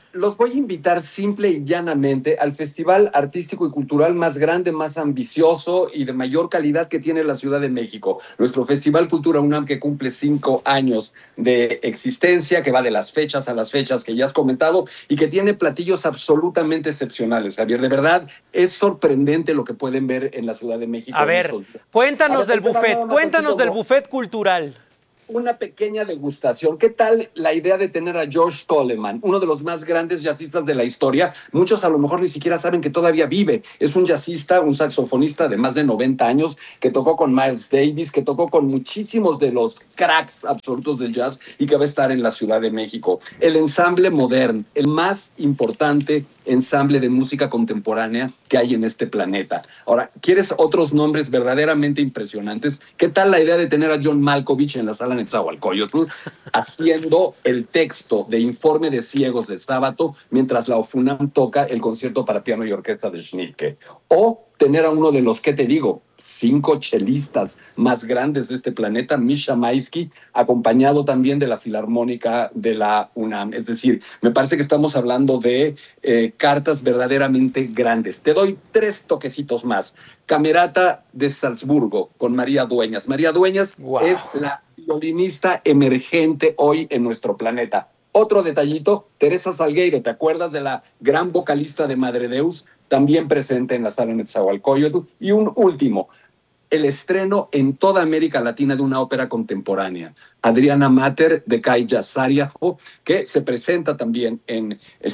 los voy a invitar simple y llanamente al festival artístico y cultural más grande, más ambicioso y de mayor calidad que tiene la Ciudad de México. Nuestro Festival Cultura UNAM, que cumple 5 años de existencia, que va de las fechas a las fechas que ya has comentado y que tiene platillos absolutamente excepcionales, Javier. De verdad, es sorprendente lo que pueden ver en la Ciudad de México. A ver, cuéntanos del buffet, cuéntanos del buffet cultural. Una pequeña degustación. ¿Qué tal la idea de tener a George Coleman, uno de los más grandes jazzistas de la historia? Muchos a lo mejor ni siquiera saben que todavía vive. Es un jazzista, un saxofonista de más de 90 años, que tocó con Miles Davis, que tocó con muchísimos de los cracks absolutos del jazz y que va a estar en la Ciudad de México. El ensamble Modern, el más importante ensamble de música contemporánea que hay en este planeta. Ahora, ¿quieres otros nombres verdaderamente impresionantes? ¿Qué tal la idea de tener a John Malkovich en la sala Netzahualcóyotl haciendo el texto de Informe de Ciegos de Sábato mientras la UNAM toca el concierto para piano y orquesta de Schnittke? O tener a uno de los, ¿qué te digo?, 5 chelistas más grandes de este planeta, Misha Maisky, acompañado también de la Filarmónica de la UNAM. Es decir, me parece que estamos hablando de cartas verdaderamente grandes. Te doy 3 toquecitos más. Camerata de Salzburgo con María Dueñas. María Dueñas es la violinista emergente hoy en nuestro planeta. Otro detallito, Teresa Salgueiro, ¿te acuerdas de la gran vocalista de Madre Deus? También presente en la sala Netzahualcóyotl. Y un último, el estreno en toda América Latina de una ópera contemporánea. Adriana Mater de Kaija Sariajo, que se presenta también en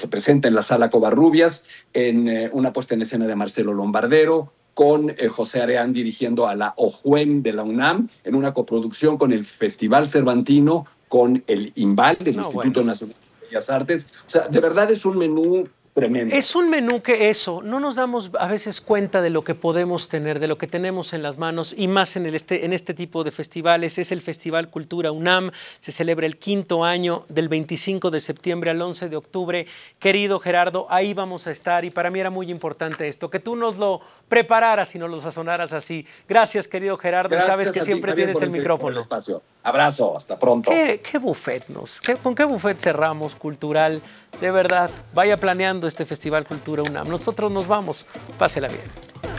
la sala Covarrubias, en una puesta en escena de Marcelo Lombardero, con José Areán dirigiendo a la OJUEM de la UNAM, en una coproducción con el Festival Cervantino, con el INVAL, del Instituto Nacional de Bellas Artes. O sea, de verdad es un menú tremendo. Es un menú que no nos damos a veces cuenta de lo que podemos tener, de lo que tenemos en las manos, y más en este tipo de festivales. Es el Festival Cultura UNAM, se celebra el 5º año, del 25 de septiembre al 11 de octubre. Querido Gerardo, ahí vamos a estar, y para mí era muy importante esto, que tú nos lo prepararas y nos lo sazonaras así. Gracias, querido Gerardo, gracias, sabes que siempre tienes el micrófono. Abrazo, hasta pronto. ¿Qué buffet con qué buffet cerramos cultural? De verdad, vaya planeando este Festival Cultura UNAM. Nosotros nos vamos. Pásela bien.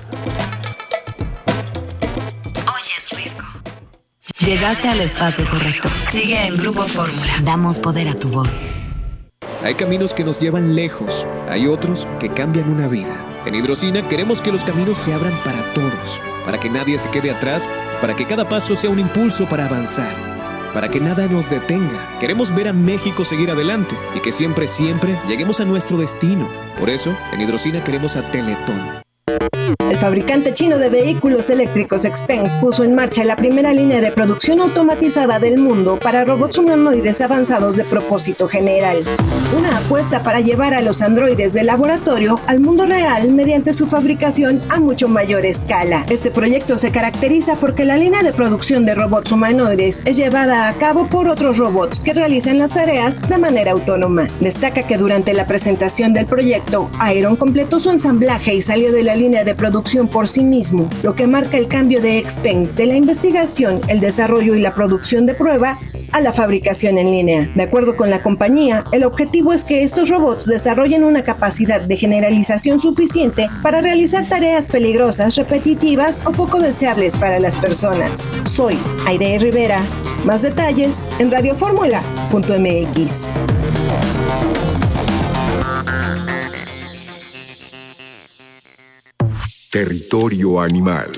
Oyes Risco. Llegaste al espacio correcto. Sigue en Grupo Fórmula. Damos poder a tu voz. Hay caminos que nos llevan lejos. Hay otros que cambian una vida. En Hidrocina queremos que los caminos se abran para todos. Para que nadie se quede atrás. Para que cada paso sea un impulso para avanzar. Para que nada nos detenga. Queremos ver a México seguir adelante y que siempre, siempre lleguemos a nuestro destino. Por eso, en Hidrocina queremos a Teletón. El fabricante chino de vehículos eléctricos XPeng puso en marcha la primera línea de producción automatizada del mundo para robots humanoides avanzados de propósito general. Una apuesta para llevar a los androides del laboratorio al mundo real mediante su fabricación a mucho mayor escala. Este proyecto se caracteriza porque la línea de producción de robots humanoides es llevada a cabo por otros robots que realizan las tareas de manera autónoma. Destaca que durante la presentación del proyecto, Iron completó su ensamblaje y salió de la línea de producción por sí mismo, lo que marca el cambio de XPeng de la investigación, el desarrollo y la producción de prueba a la fabricación en línea. De acuerdo con la compañía, el objetivo es que estos robots desarrollen una capacidad de generalización suficiente para realizar tareas peligrosas, repetitivas o poco deseables para las personas. Soy Aide Rivera. Más detalles en radioformula.mx. Territorio animal.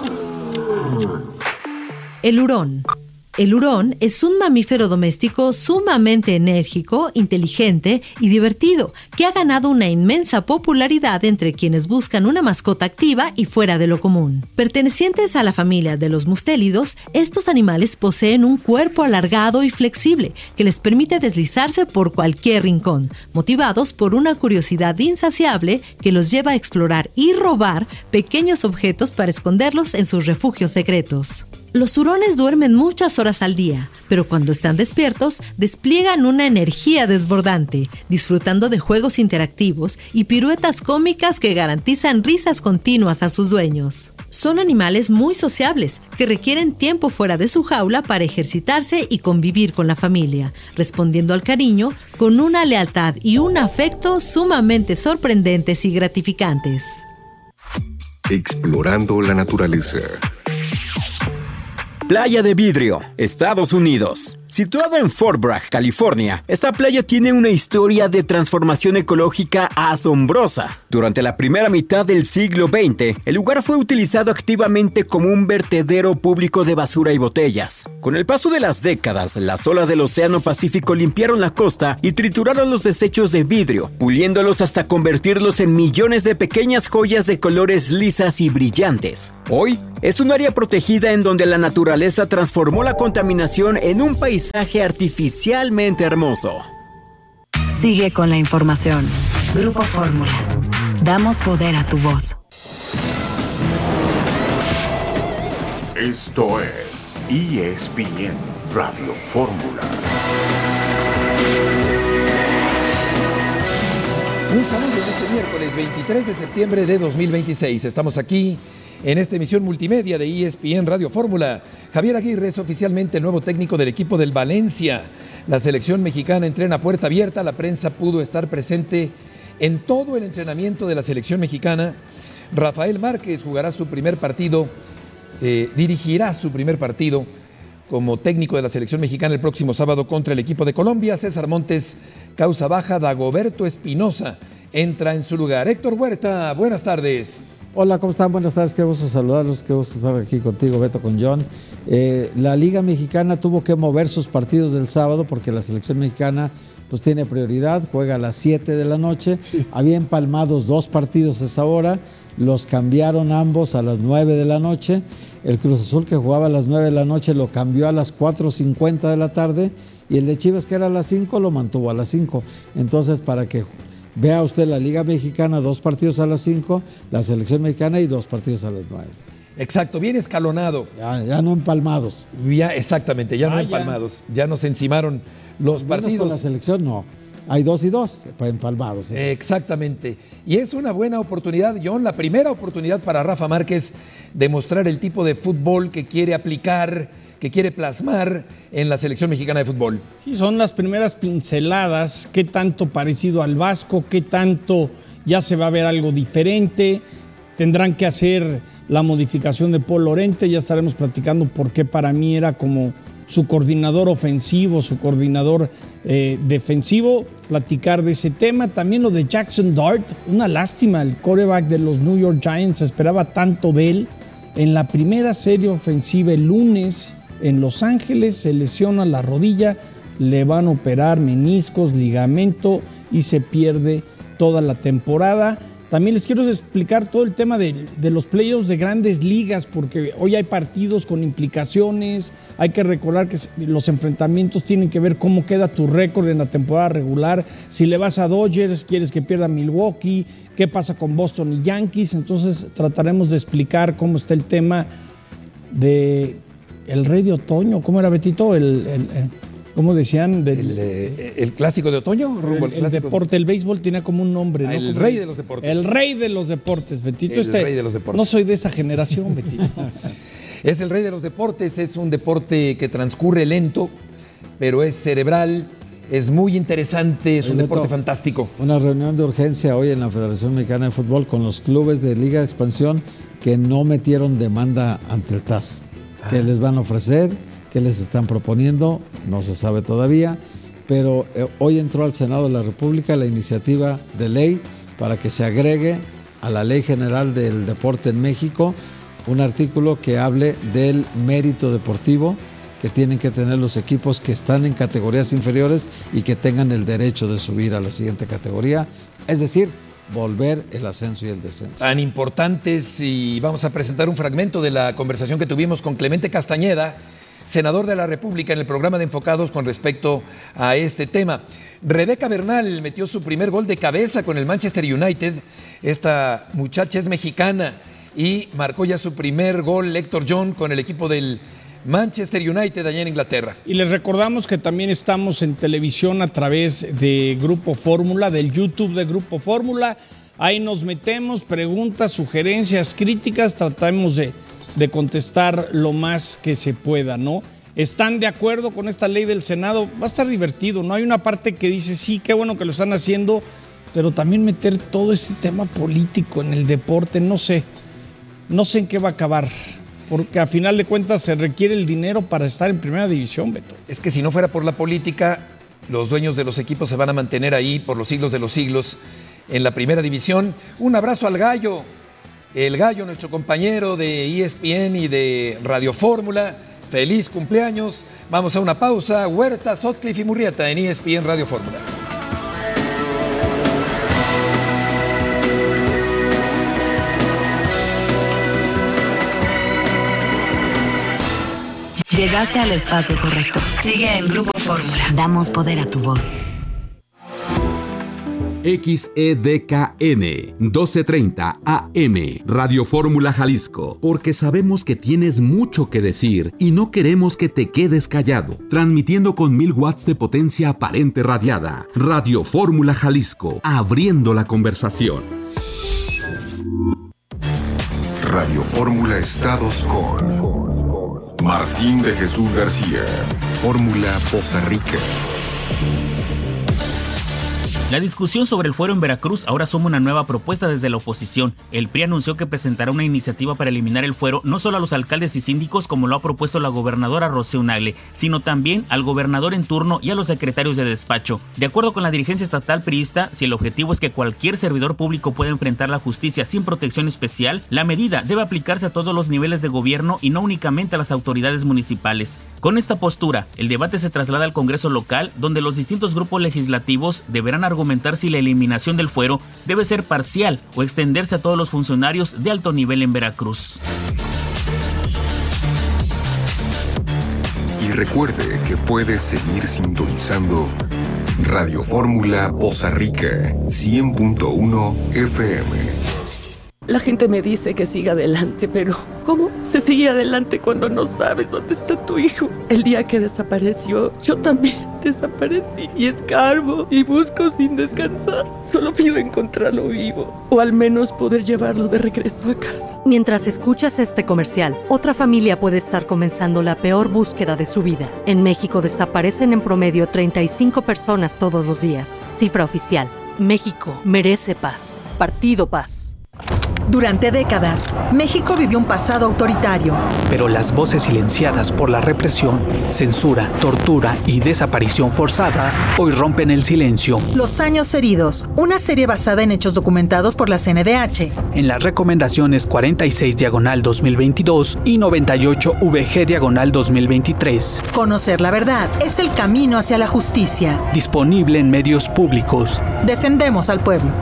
El hurón. El hurón es un mamífero doméstico sumamente enérgico, inteligente y divertido, que ha ganado una inmensa popularidad entre quienes buscan una mascota activa y fuera de lo común. Pertenecientes a la familia de los mustélidos, estos animales poseen un cuerpo alargado y flexible que les permite deslizarse por cualquier rincón, motivados por una curiosidad insaciable que los lleva a explorar y robar pequeños objetos para esconderlos en sus refugios secretos. Los hurones duermen muchas horas al día, pero cuando están despiertos, despliegan una energía desbordante, disfrutando de juegos interactivos y piruetas cómicas que garantizan risas continuas a sus dueños. Son animales muy sociables que requieren tiempo fuera de su jaula para ejercitarse y convivir con la familia, respondiendo al cariño con una lealtad y un afecto sumamente sorprendentes y gratificantes. Explorando la naturaleza. Playa de Vidrio, Estados Unidos. Situada en Fort Bragg, California, esta playa tiene una historia de transformación ecológica asombrosa. Durante la primera mitad del siglo XX, el lugar fue utilizado activamente como un vertedero público de basura y botellas. Con el paso de las décadas, las olas del Océano Pacífico limpiaron la costa y trituraron los desechos de vidrio, puliéndolos hasta convertirlos en millones de pequeñas joyas de colores lisas y brillantes. Hoy, es un área protegida en donde la naturaleza transformó la contaminación en un paisaje artificialmente hermoso. Sigue con la información. Grupo Fórmula. Damos poder a tu voz. Esto es ESPN Radio Fórmula. Un saludo en este miércoles 23 de septiembre de 2026. Estamos aquí en esta emisión multimedia de ESPN Radio Fórmula. Javier Aguirre es oficialmente el nuevo técnico del equipo del Valencia. La selección mexicana entrena a puerta abierta. La prensa pudo estar presente en todo el entrenamiento de la selección mexicana. Rafael Márquez jugará su primer partido, dirigirá su primer partido como técnico de la selección mexicana el próximo sábado contra el equipo de Colombia. César Montes, causa baja. Dagoberto Espinosa entra en su lugar. Héctor Huerta, buenas tardes. Hola, ¿cómo están? Buenas tardes, qué gusto saludarlos, qué gusto estar aquí contigo, Beto, con John. La Liga Mexicana tuvo que mover sus partidos del sábado porque la selección mexicana pues tiene prioridad, juega a las 7 de la noche. Sí. Había empalmados 2 partidos a esa hora, los cambiaron ambos a las 9 de la noche. El Cruz Azul, que jugaba a las 9 de la noche, lo cambió a las 4:50 de la tarde y el de Chivas, que era a las 5, lo mantuvo a las 5. Entonces, para que vea usted la Liga Mexicana, 2 partidos a las 5, la selección mexicana y 2 partidos a las 9. Exacto, bien escalonado. Ya no empalmados. Ya, exactamente, ya no empalmados. Ya nos encimaron los partidos. Con la selección no. Hay 2 y 2 empalmados. Exactamente. Y es una buena oportunidad, John, la primera oportunidad para Rafa Márquez de mostrar el tipo de fútbol que quiere aplicar, que quiere plasmar en la selección mexicana de fútbol. Sí, son las primeras pinceladas, qué tanto parecido al Vasco, qué tanto ya se va a ver algo diferente, tendrán que hacer la modificación de Paul Lorente, ya estaremos platicando por qué para mí era como su coordinador ofensivo, su coordinador defensivo, platicar de ese tema. También lo de Jackson Dart, una lástima, el quarterback de los New York Giants, se esperaba tanto de él. En la primera serie ofensiva el lunes en Los Ángeles se lesiona la rodilla, le van a operar meniscos, ligamento y se pierde toda la temporada. También les quiero explicar todo el tema de los playoffs de grandes ligas, porque hoy hay partidos con implicaciones. Hay que recordar que los enfrentamientos tienen que ver cómo queda tu récord en la temporada regular. Si le vas a Dodgers, quieres que pierda Milwaukee. ¿Qué pasa con Boston y Yankees? Entonces trataremos de explicar cómo está el tema de el Rey de Otoño. ¿Cómo era, Betito? ¿Cómo decían? ¿El clásico de otoño? Rumbo al clásico. El deporte, el béisbol tenía como un nombre, ¿no? El rey de los deportes. El rey de los deportes, Betito. El rey de los deportes. No soy de esa generación, Betito. Es el rey de los deportes, es un deporte que transcurre lento, pero es cerebral, es muy interesante, es un deporte fantástico. Una reunión de urgencia hoy en la Federación Mexicana de Fútbol con los clubes de Liga de Expansión que no metieron demanda ante el TAS. ¿Qué les van a ofrecer? ¿Qué les están proponiendo? No se sabe todavía, pero hoy entró al Senado de la República la iniciativa de ley para que se agregue a la Ley General del Deporte en México un artículo que hable del mérito deportivo que tienen que tener los equipos que están en categorías inferiores y que tengan el derecho de subir a la siguiente categoría, es decir, volver el ascenso y el descenso. Tan importantes, y vamos a presentar un fragmento de la conversación que tuvimos con Clemente Castañeda, senador de la República, en el programa de Enfocados con respecto a este tema. Rebeca Bernal metió su primer gol de cabeza con el Manchester United. Esta muchacha es mexicana y marcó ya su primer gol, Héctor John, con el equipo del Manchester United allá en Inglaterra. Y les recordamos que también estamos en televisión a través de Grupo Fórmula, del YouTube de Grupo Fórmula. Ahí nos metemos, preguntas, sugerencias, críticas, tratamos de contestar lo más que se pueda, ¿no? ¿Están de acuerdo con esta ley del Senado? Va a estar divertido, ¿no? Hay una parte que dice, sí, qué bueno que lo están haciendo, pero también meter todo ese tema político en el deporte, no sé en qué va a acabar, porque a final de cuentas se requiere el dinero para estar en primera división, Beto. Es que si no fuera por la política, los dueños de los equipos se van a mantener ahí por los siglos de los siglos en la primera división. Un abrazo al Gallo, el Gallo, nuestro compañero de ESPN y de Radio Fórmula. Feliz cumpleaños. Vamos a una pausa. Huerta, Sutcliffe y Murrieta en ESPN Radio Fórmula. Llegaste al espacio correcto. Sigue en Grupo Fórmula. Damos poder a tu voz. XEDKN 1230 AM Radio Fórmula Jalisco, porque sabemos que tienes mucho que decir y no queremos que te quedes callado. Transmitiendo con 1000 watts de potencia aparente radiada. Radio Fórmula Jalisco, abriendo la conversación. Radio Fórmula Estados con Martín de Jesús García. Fórmula Poza Rica. La discusión sobre el fuero en Veracruz ahora suma una nueva propuesta desde la oposición. El PRI anunció que presentará una iniciativa para eliminar el fuero no solo a los alcaldes y síndicos como lo ha propuesto la gobernadora Rocío Nagler, sino también al gobernador en turno y a los secretarios de despacho. De acuerdo con la dirigencia estatal priista, si el objetivo es que cualquier servidor público pueda enfrentar la justicia sin protección especial, la medida debe aplicarse a todos los niveles de gobierno y no únicamente a las autoridades municipales. Con esta postura, el debate se traslada al Congreso local, donde los distintos grupos legislativos deberán argumentar si la eliminación del fuero debe ser parcial o extenderse a todos los funcionarios de alto nivel en Veracruz. Y recuerde que puede seguir sintonizando Radio Fórmula Poza Rica 100.1 FM. La gente me dice que siga adelante, pero ¿cómo se sigue adelante cuando no sabes dónde está tu hijo? El día que desapareció, yo también desaparecí y escarbo y busco sin descansar. Solo pido encontrarlo vivo o al menos poder llevarlo de regreso a casa. Mientras escuchas este comercial, otra familia puede estar comenzando la peor búsqueda de su vida. En México desaparecen en promedio 35 personas todos los días. Cifra oficial. México merece paz. Partido Paz. Durante décadas, México vivió un pasado autoritario. Pero las voces silenciadas por la represión, censura, tortura y desaparición forzada hoy rompen el silencio. Los años heridos, una serie basada en hechos documentados por la CNDH. En las recomendaciones 46/2022 y 98/VG/2023. Conocer la verdad es el camino hacia la justicia. Disponible en medios públicos. Defendemos al pueblo.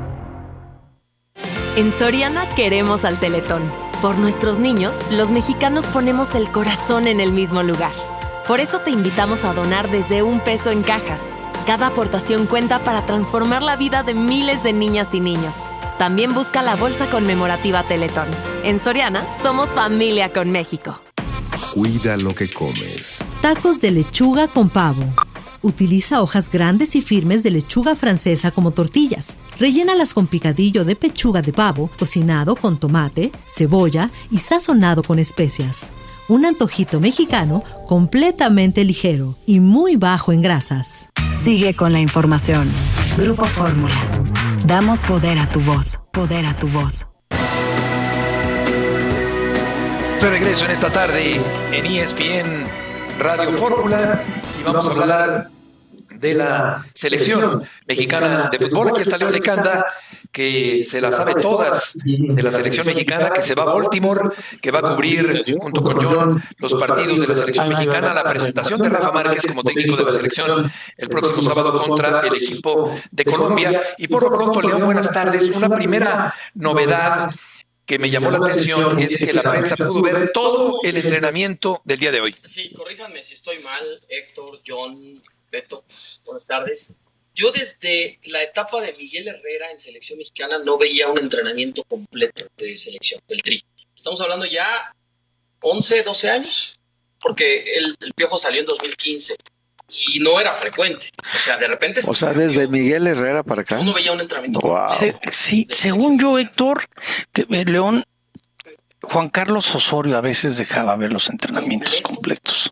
En Soriana queremos al Teletón. Por nuestros niños, los mexicanos ponemos el corazón en el mismo lugar. Por eso te invitamos a donar desde $1 en cajas. Cada aportación cuenta para transformar la vida de miles de niñas y niños. También busca la bolsa conmemorativa Teletón. En Soriana, somos familia con México. Cuida lo que comes. Tacos de lechuga con pavo. Utiliza hojas grandes y firmes de lechuga francesa como tortillas. Rellénalas con picadillo de pechuga de pavo, cocinado con tomate, cebolla y sazonado con especias. Un antojito mexicano completamente ligero y muy bajo en grasas. Sigue con la información. Grupo Fórmula. Damos poder a tu voz. Poder a tu voz. De regreso en esta tarde en ESPN Radio Fórmula y vamos a hablar de la selección mexicana de fútbol. Aquí está Leo Lecanda, que se las sabe todas de la selección mexicana, que se va a Baltimore, que va a cubrir junto con John los partidos de la selección mexicana, la presentación de Rafa Márquez como técnico de la selección el próximo sábado contra el equipo de Colombia. Y por lo pronto, León, buenas tardes. Una primera novedad que me llamó la atención es que la prensa pudo ver todo el entrenamiento del día de hoy. Sí, corríjanme si estoy mal, Héctor, John, Beto, buenas tardes. Yo desde la etapa de Miguel Herrera en selección mexicana no veía un entrenamiento completo de selección, del Tri. Estamos hablando ya 11, 12 años, porque el Piojo salió en 2015. y no era frecuente. O sea, de repente... O sea, desde Miguel Herrera para acá. Uno veía un entrenamiento. Wow. Sí, según yo, Héctor, que León, Juan Carlos Osorio a veces dejaba ver los entrenamientos completos.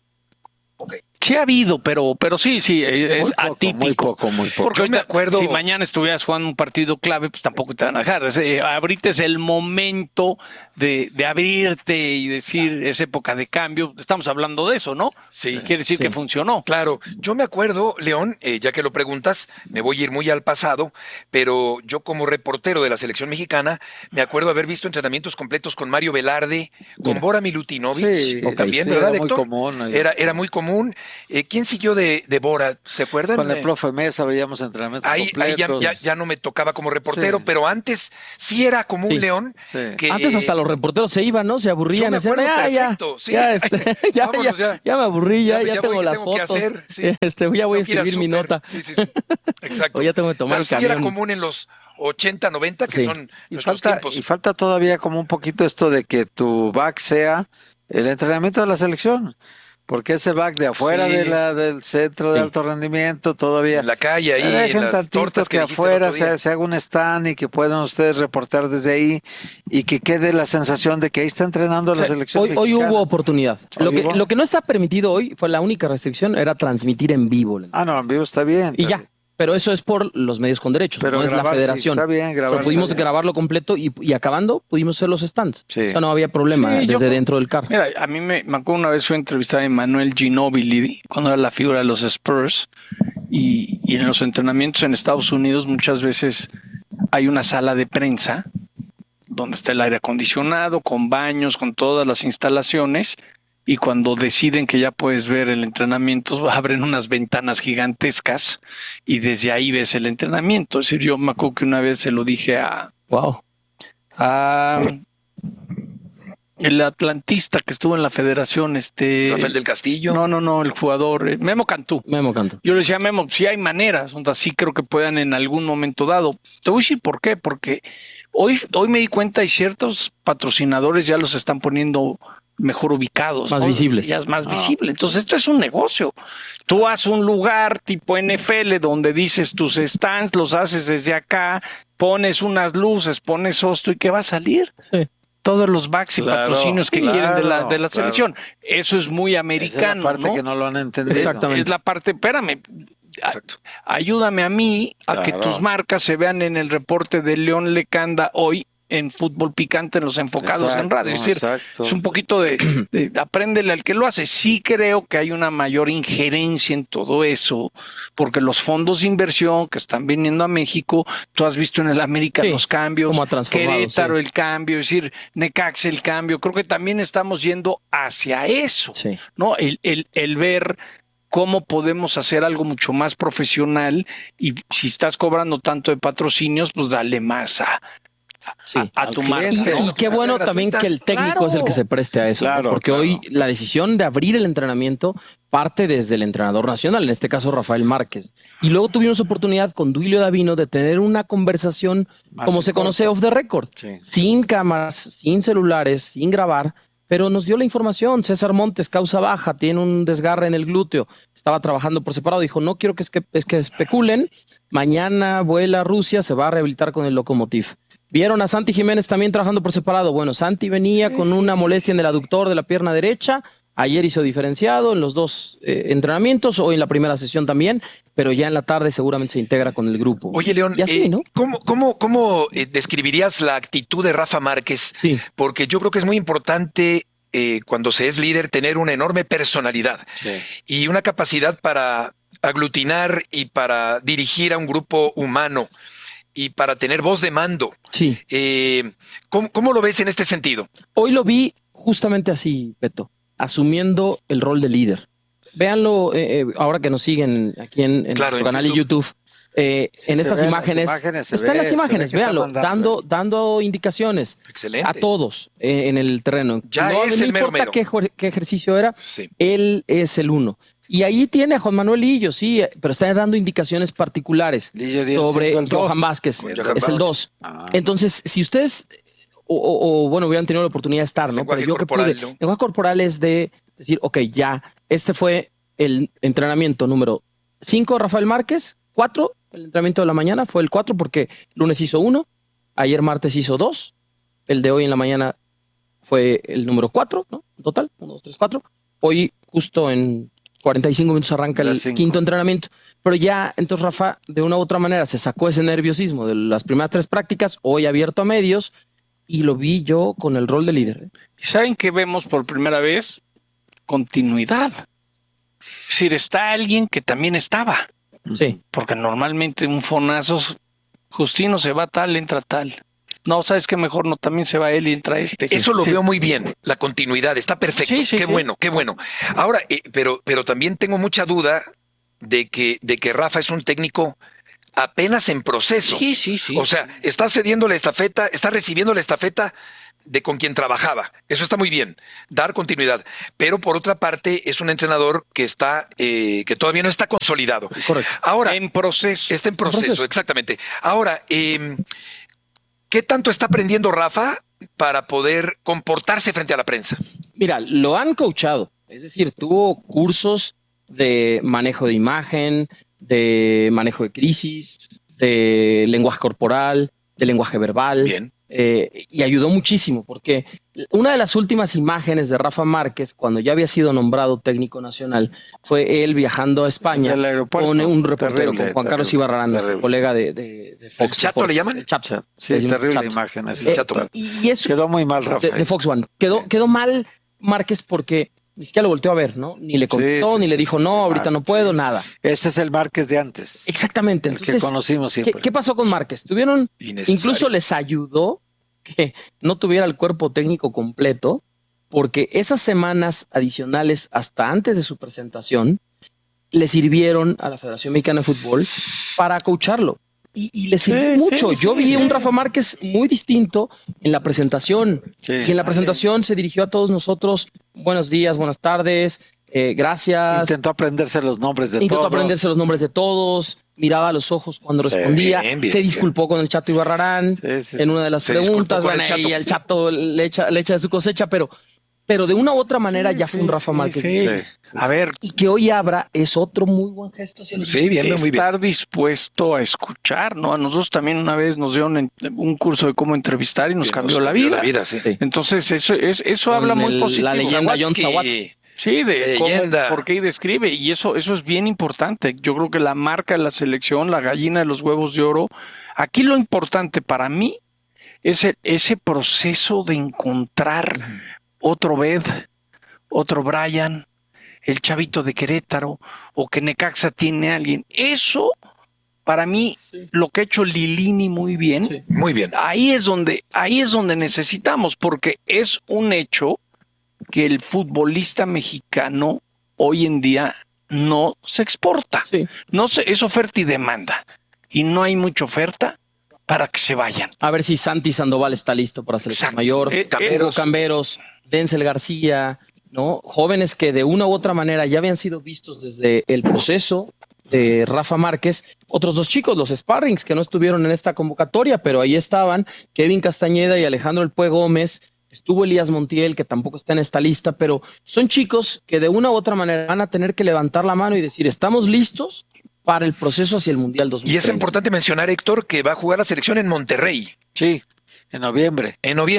Sí ha habido, pero sí, es atípico. Muy poco. Porque Yo me acuerdo... si mañana estuvieras jugando un partido clave, pues tampoco te van a dejar. Ahorita es el momento de abrirte y decir, es época de cambio. Estamos hablando de eso, ¿no? Sí. Quiere decir que funcionó. Claro. Yo me acuerdo, León, ya que lo preguntas, me voy a ir muy al pasado, pero yo como reportero de la selección mexicana, me acuerdo haber visto entrenamientos completos con Mario Velarde, con Bora Milutinovic, Sí, también, sí, ¿verdad, era muy Héctor? común. Era muy común. ¿Quién siguió de Bora? ¿Se acuerdan? Con el profe Mesa veíamos entrenamientos Ahí completos. ya no me tocaba como reportero, Sí. pero antes sí era común, Sí. León. Sí. Que, antes hasta los reporteros se iban, ¿no? Se aburrían. Yo me acuerdo perfecto, sí. Vámonos ya me aburrí, ya tengo voy, las tengo que fotos. hacer, sí. Ya voy a Tengo que ir al escribir mi súper. nota. Sí. Exacto. O ya tengo que tomar Pero el sí camión. era común en los 80, 90, que Sí. son Y nuestros falta, tiempos. y falta todavía como un poquito esto de que tu back sea el entrenamiento de la selección. Porque ese back de afuera Sí. del centro de alto rendimiento todavía. En la calle, ahí, en Dejen las tantito tortas que que dijiste el afuera otro día. se haga un stand y que puedan ustedes reportar desde ahí y que quede la sensación de que ahí está entrenando la selección Hoy mexicana. hubo oportunidad. Hoy hubo. Lo que no está permitido hoy fue la única restricción, era transmitir en vivo. Ah, no, en vivo está bien. Y ya. Pero eso es por los medios con derechos, Pero no es la grabar, sí, federación. está bien, grabar O sea, pudimos está bien. grabarlo completo y acabando pudimos hacer los stands. Sí. O sea, no había problema Sí, desde dentro del carro. Mira, a mí me acuerdo una vez fui a entrevistar a Emmanuel Ginóbili cuando era la figura de los Spurs y en los entrenamientos en Estados Unidos muchas veces hay una sala de prensa donde está el aire acondicionado, con baños, con todas las instalaciones. Y cuando deciden que ya puedes ver el entrenamiento, abren unas ventanas gigantescas y desde ahí ves el entrenamiento. Es decir, yo me acuerdo que una vez se lo dije a el atlantista que estuvo en la federación, Rafael del Castillo. No, el jugador, Memo Cantú. Yo le decía a Memo, sí hay maneras, sí creo que puedan en algún momento dado. Te voy a decir por qué, porque hoy me di cuenta y ciertos patrocinadores ya los están poniendo mejor ubicados. Más visibles. Ya es más visible. Entonces esto es un negocio. Tú haces un lugar tipo NFL donde dices tus stands, los haces desde acá, pones unas luces, pones esto y ¿qué va a salir? Sí. Todos los backs y Claro, patrocinios que quieren de la claro. selección. Eso es muy americano. Esa es la parte ¿no? que no lo han entendido. Exactamente. Es la parte, espérame. Ayúdame a mí a que Claro. tus marcas se vean en el reporte de León Lecanda hoy en Fútbol Picante en los enfocados en radio. Es decir, es un poquito de apréndele al que lo hace. Sí creo que hay una mayor injerencia en todo eso, porque los fondos de inversión que están viniendo a México, tú has visto en el América los cambios, cómo ha transformado, Querétaro el cambio, es decir, Necaxa el cambio. Creo que también estamos yendo hacia eso, ¿no? El ver cómo podemos hacer algo mucho más profesional y si estás cobrando tanto de patrocinios, pues dale más a tu marca. Y qué bueno también que el técnico es el que se preste a eso, ¿no? Claro, porque hoy la decisión de abrir el entrenamiento parte desde el entrenador nacional, en este caso Rafael Márquez. Y luego tuvimos oportunidad con Duilio Davino de tener una conversación como se conoce off the record, sin cámaras, sin celulares, sin grabar, pero nos dio la información. César Montes, causa baja, tiene un desgarre en el glúteo, estaba trabajando por separado, dijo, no quiero que especulen, mañana vuela a Rusia, se va a rehabilitar con el Lokomotiv. Vieron a Santi Jiménez también trabajando por separado. Bueno, Santi venía con una molestia en el aductor de la pierna derecha. Ayer hizo diferenciado en los dos entrenamientos, hoy en la primera sesión también, pero ya en la tarde seguramente se integra con el grupo. Oye, León, y así, ¿no? ¿cómo describirías la actitud de Rafa Márquez? Sí. Porque yo creo que es muy importante cuando se es líder tener una enorme personalidad y una capacidad para aglutinar y para dirigir a un grupo humano y para tener voz de mando. Sí. ¿Cómo lo ves en este sentido? Hoy lo vi justamente así, Beto, asumiendo el rol de líder. Véanlo ahora que nos siguen aquí en nuestro canal de YouTube. En estas imágenes, está en las imágenes, véanlo, dando indicaciones a todos en el terreno. Ya no es el mero importa mero. qué ejercicio era, él es el uno. Y ahí tiene a Juan Manuel Lillo, sí, pero está dando indicaciones particulares sobre Johan Vázquez. Es el 2. Entonces, si ustedes, bueno, hubieran tenido la oportunidad de estar, ¿no? Pero yo que pude. El lenguaje corporal es de decir, ok, ya, este fue el entrenamiento número 5 Rafael Márquez, 4, el entrenamiento de la mañana fue el 4 porque lunes hizo 1, ayer martes hizo 2, el de hoy en la mañana fue el número 4, ¿no? En total, 1, 2, 3, 4. Hoy justo en 45 minutos arranca el quinto entrenamiento. Pero ya, entonces Rafa, de una u otra manera, se sacó ese nerviosismo de las primeras 3 prácticas, hoy abierto a medios, y lo vi yo con el rol de líder. ¿Y saben qué vemos por primera vez? Continuidad. Es decir, está alguien que también estaba. Sí. Porque normalmente un fonazo, Justino se va tal, entra tal. No, ¿sabes qué? Mejor no, también se va él y entra este. Eso lo veo muy bien, la continuidad, está perfecto. Qué bueno, qué bueno. Ahora, pero también tengo mucha duda de que Rafa es un técnico apenas en proceso. Sí. O sea, está cediendo la estafeta, está recibiendo la estafeta de con quien trabajaba. Eso está muy bien, dar continuidad. Pero por otra parte, es un entrenador que está, que todavía no está consolidado. Correcto. Ahora, en proceso. Está en proceso, exactamente. Ahora, ¿qué tanto está aprendiendo Rafa para poder comportarse frente a la prensa? Mira, lo han coachado. Es decir, tuvo cursos de manejo de imagen, de manejo de crisis, de lenguaje corporal, de lenguaje verbal. Bien. Y ayudó muchísimo porque una de las últimas imágenes de Rafa Márquez, cuando ya había sido nombrado técnico nacional, fue él viajando a España con un reportero, con Juan Carlos Ibarrarán, nuestro colega de Fox. ¿El Chato le llaman? El Chato. Sí, terrible imagen. El Chato. Y eso quedó muy mal, Rafa. De Fox One. Quedó mal Márquez porque ni siquiera lo volteó a ver, ¿no? Ni le contestó, ni le dijo, no, ahorita no puedo, nada. Ese es el Márquez de antes. Exactamente. Entonces, el que conocimos siempre. ¿Qué pasó con Márquez? Incluso les ayudó que no tuviera el cuerpo técnico completo, porque esas semanas adicionales hasta antes de su presentación le sirvieron a la Federación Mexicana de Fútbol para coacharlo. Y le sirvió mucho. Yo vi un Rafa Márquez muy distinto en la presentación. Y en la presentación se dirigió a todos nosotros. Buenos días, buenas tardes, gracias. Intentó aprenderse los nombres de todos. Miraba a los ojos cuando respondía. Bien. Se disculpó con el Chato Ibarrarán en una de las preguntas. Bueno, y el Chato le echa de su cosecha, pero de una u otra manera ya fue un Rafa Márquez. A ver. Y que hoy abra es otro muy buen gesto hacia el estar dispuesto a escuchar, ¿no? A nosotros también una vez nos dieron un curso de cómo entrevistar y nos cambió la vida. Entonces eso habla muy positivo. La leyenda John Sawatzki. Sí, de cómo, por qué y describe. Y eso es bien importante. Yo creo que la marca de la selección, la gallina de los huevos de oro. Aquí lo importante para mí es ese proceso de encontrar otro Bed, otro Brian, el chavito de Querétaro, o que Necaxa tiene a alguien. Eso, para mí, lo que ha hecho Lilini muy bien. Muy bien. Ahí es donde necesitamos, porque es un hecho que el futbolista mexicano hoy en día no se exporta. Es oferta y demanda. Y no hay mucha oferta para que se vayan. A ver si Santi Sandoval está listo para selección mayor. Camberos, Denzel García, ¿no? Jóvenes que de una u otra manera ya habían sido vistos desde el proceso de Rafa Márquez. Otros 2 chicos, los Sparrings, que no estuvieron en esta convocatoria, pero ahí estaban, Kevin Castañeda y Alejandro El Pue Gómez. Estuvo Elías Montiel, que tampoco está en esta lista, pero son chicos que de una u otra manera van a tener que levantar la mano y decir, estamos listos para el proceso hacia el Mundial 2030. Y es importante mencionar, Héctor, que va a jugar la selección en Monterrey. Sí, en noviembre.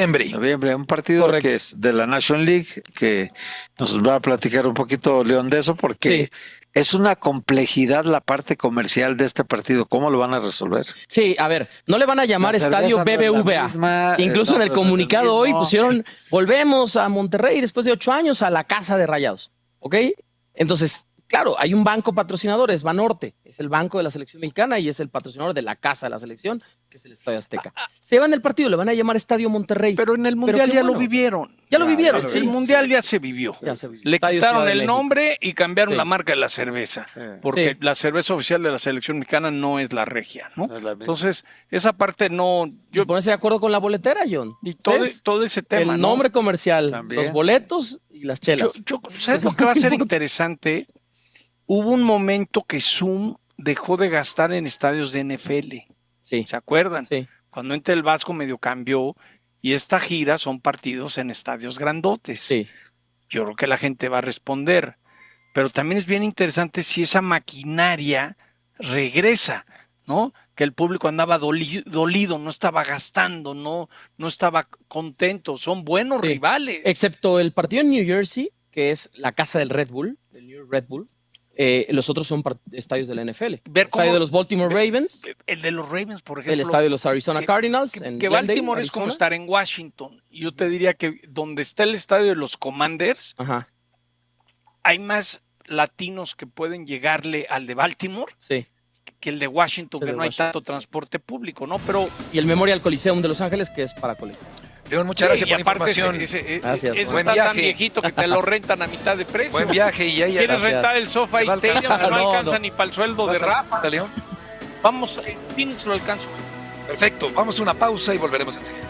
Un partido que es de la National League, que nos va a platicar un poquito León de eso, porque es una complejidad la parte comercial de este partido. ¿Cómo lo van a resolver? Sí, a ver, no le van a llamar Estadio BBVA. Incluso en el comunicado hoy pusieron, volvemos a Monterrey después de 8 años a la casa de Rayados. ¿Ok? Entonces, claro, hay un banco patrocinador, es Banorte, es el banco de la selección mexicana y es el patrocinador de la casa de la selección, que es el Estadio Azteca. Se van del partido, le van a llamar Estadio Monterrey. Pero en el Mundial ya lo vivieron. Ya lo vivieron, sí. El Mundial ya se vivió. Le quitaron el nombre y cambiaron la marca de la cerveza, porque la cerveza oficial de la selección mexicana no es la Regia, ¿no? Entonces, esa parte no... Ponerse de acuerdo con la boletera, John. Y todo ese tema, el nombre comercial, los boletos y las chelas. ¿Sabes lo que va a ser interesante? Hubo un momento que Zoom dejó de gastar en estadios de NFL. Sí. ¿Se acuerdan? Sí. Cuando entra el Vasco medio cambió y esta gira son partidos en estadios grandotes. Sí. Yo creo que la gente va a responder. pero también es bien interesante si esa maquinaria regresa, ¿no? Que el público andaba dolido, no estaba gastando, no estaba contento. Son buenos rivales. Excepto el partido en New Jersey, que es la casa del Red Bull, del New Red Bull. Los otros son estadios de la NFL. El estadio de los Baltimore Ravens. El de los Ravens, por ejemplo. El estadio de los Arizona Cardinals. Que Baltimore es como estar en Washington. Yo te diría que donde está el estadio de los Commanders, hay más latinos que pueden llegarle al de Baltimore que el de Washington, que no hay tanto transporte público, ¿no? Pero y el Memorial Coliseum de Los Ángeles, que es para colectivos. León, muchas gracias por la información. Gracias. Ese está tan viejito que te lo rentan a mitad de precio. Buen viaje. Y ahí ¿Quieres rentar el SoFi Stadium? No alcanza ni para el sueldo de Rafa. León? Vamos, Phoenix lo alcanzo. Perfecto, vamos a una pausa y volveremos enseguida.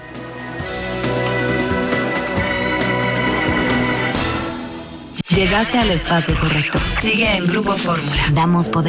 Llegaste al espacio correcto. Sigue en Grupo Fórmula. Damos poder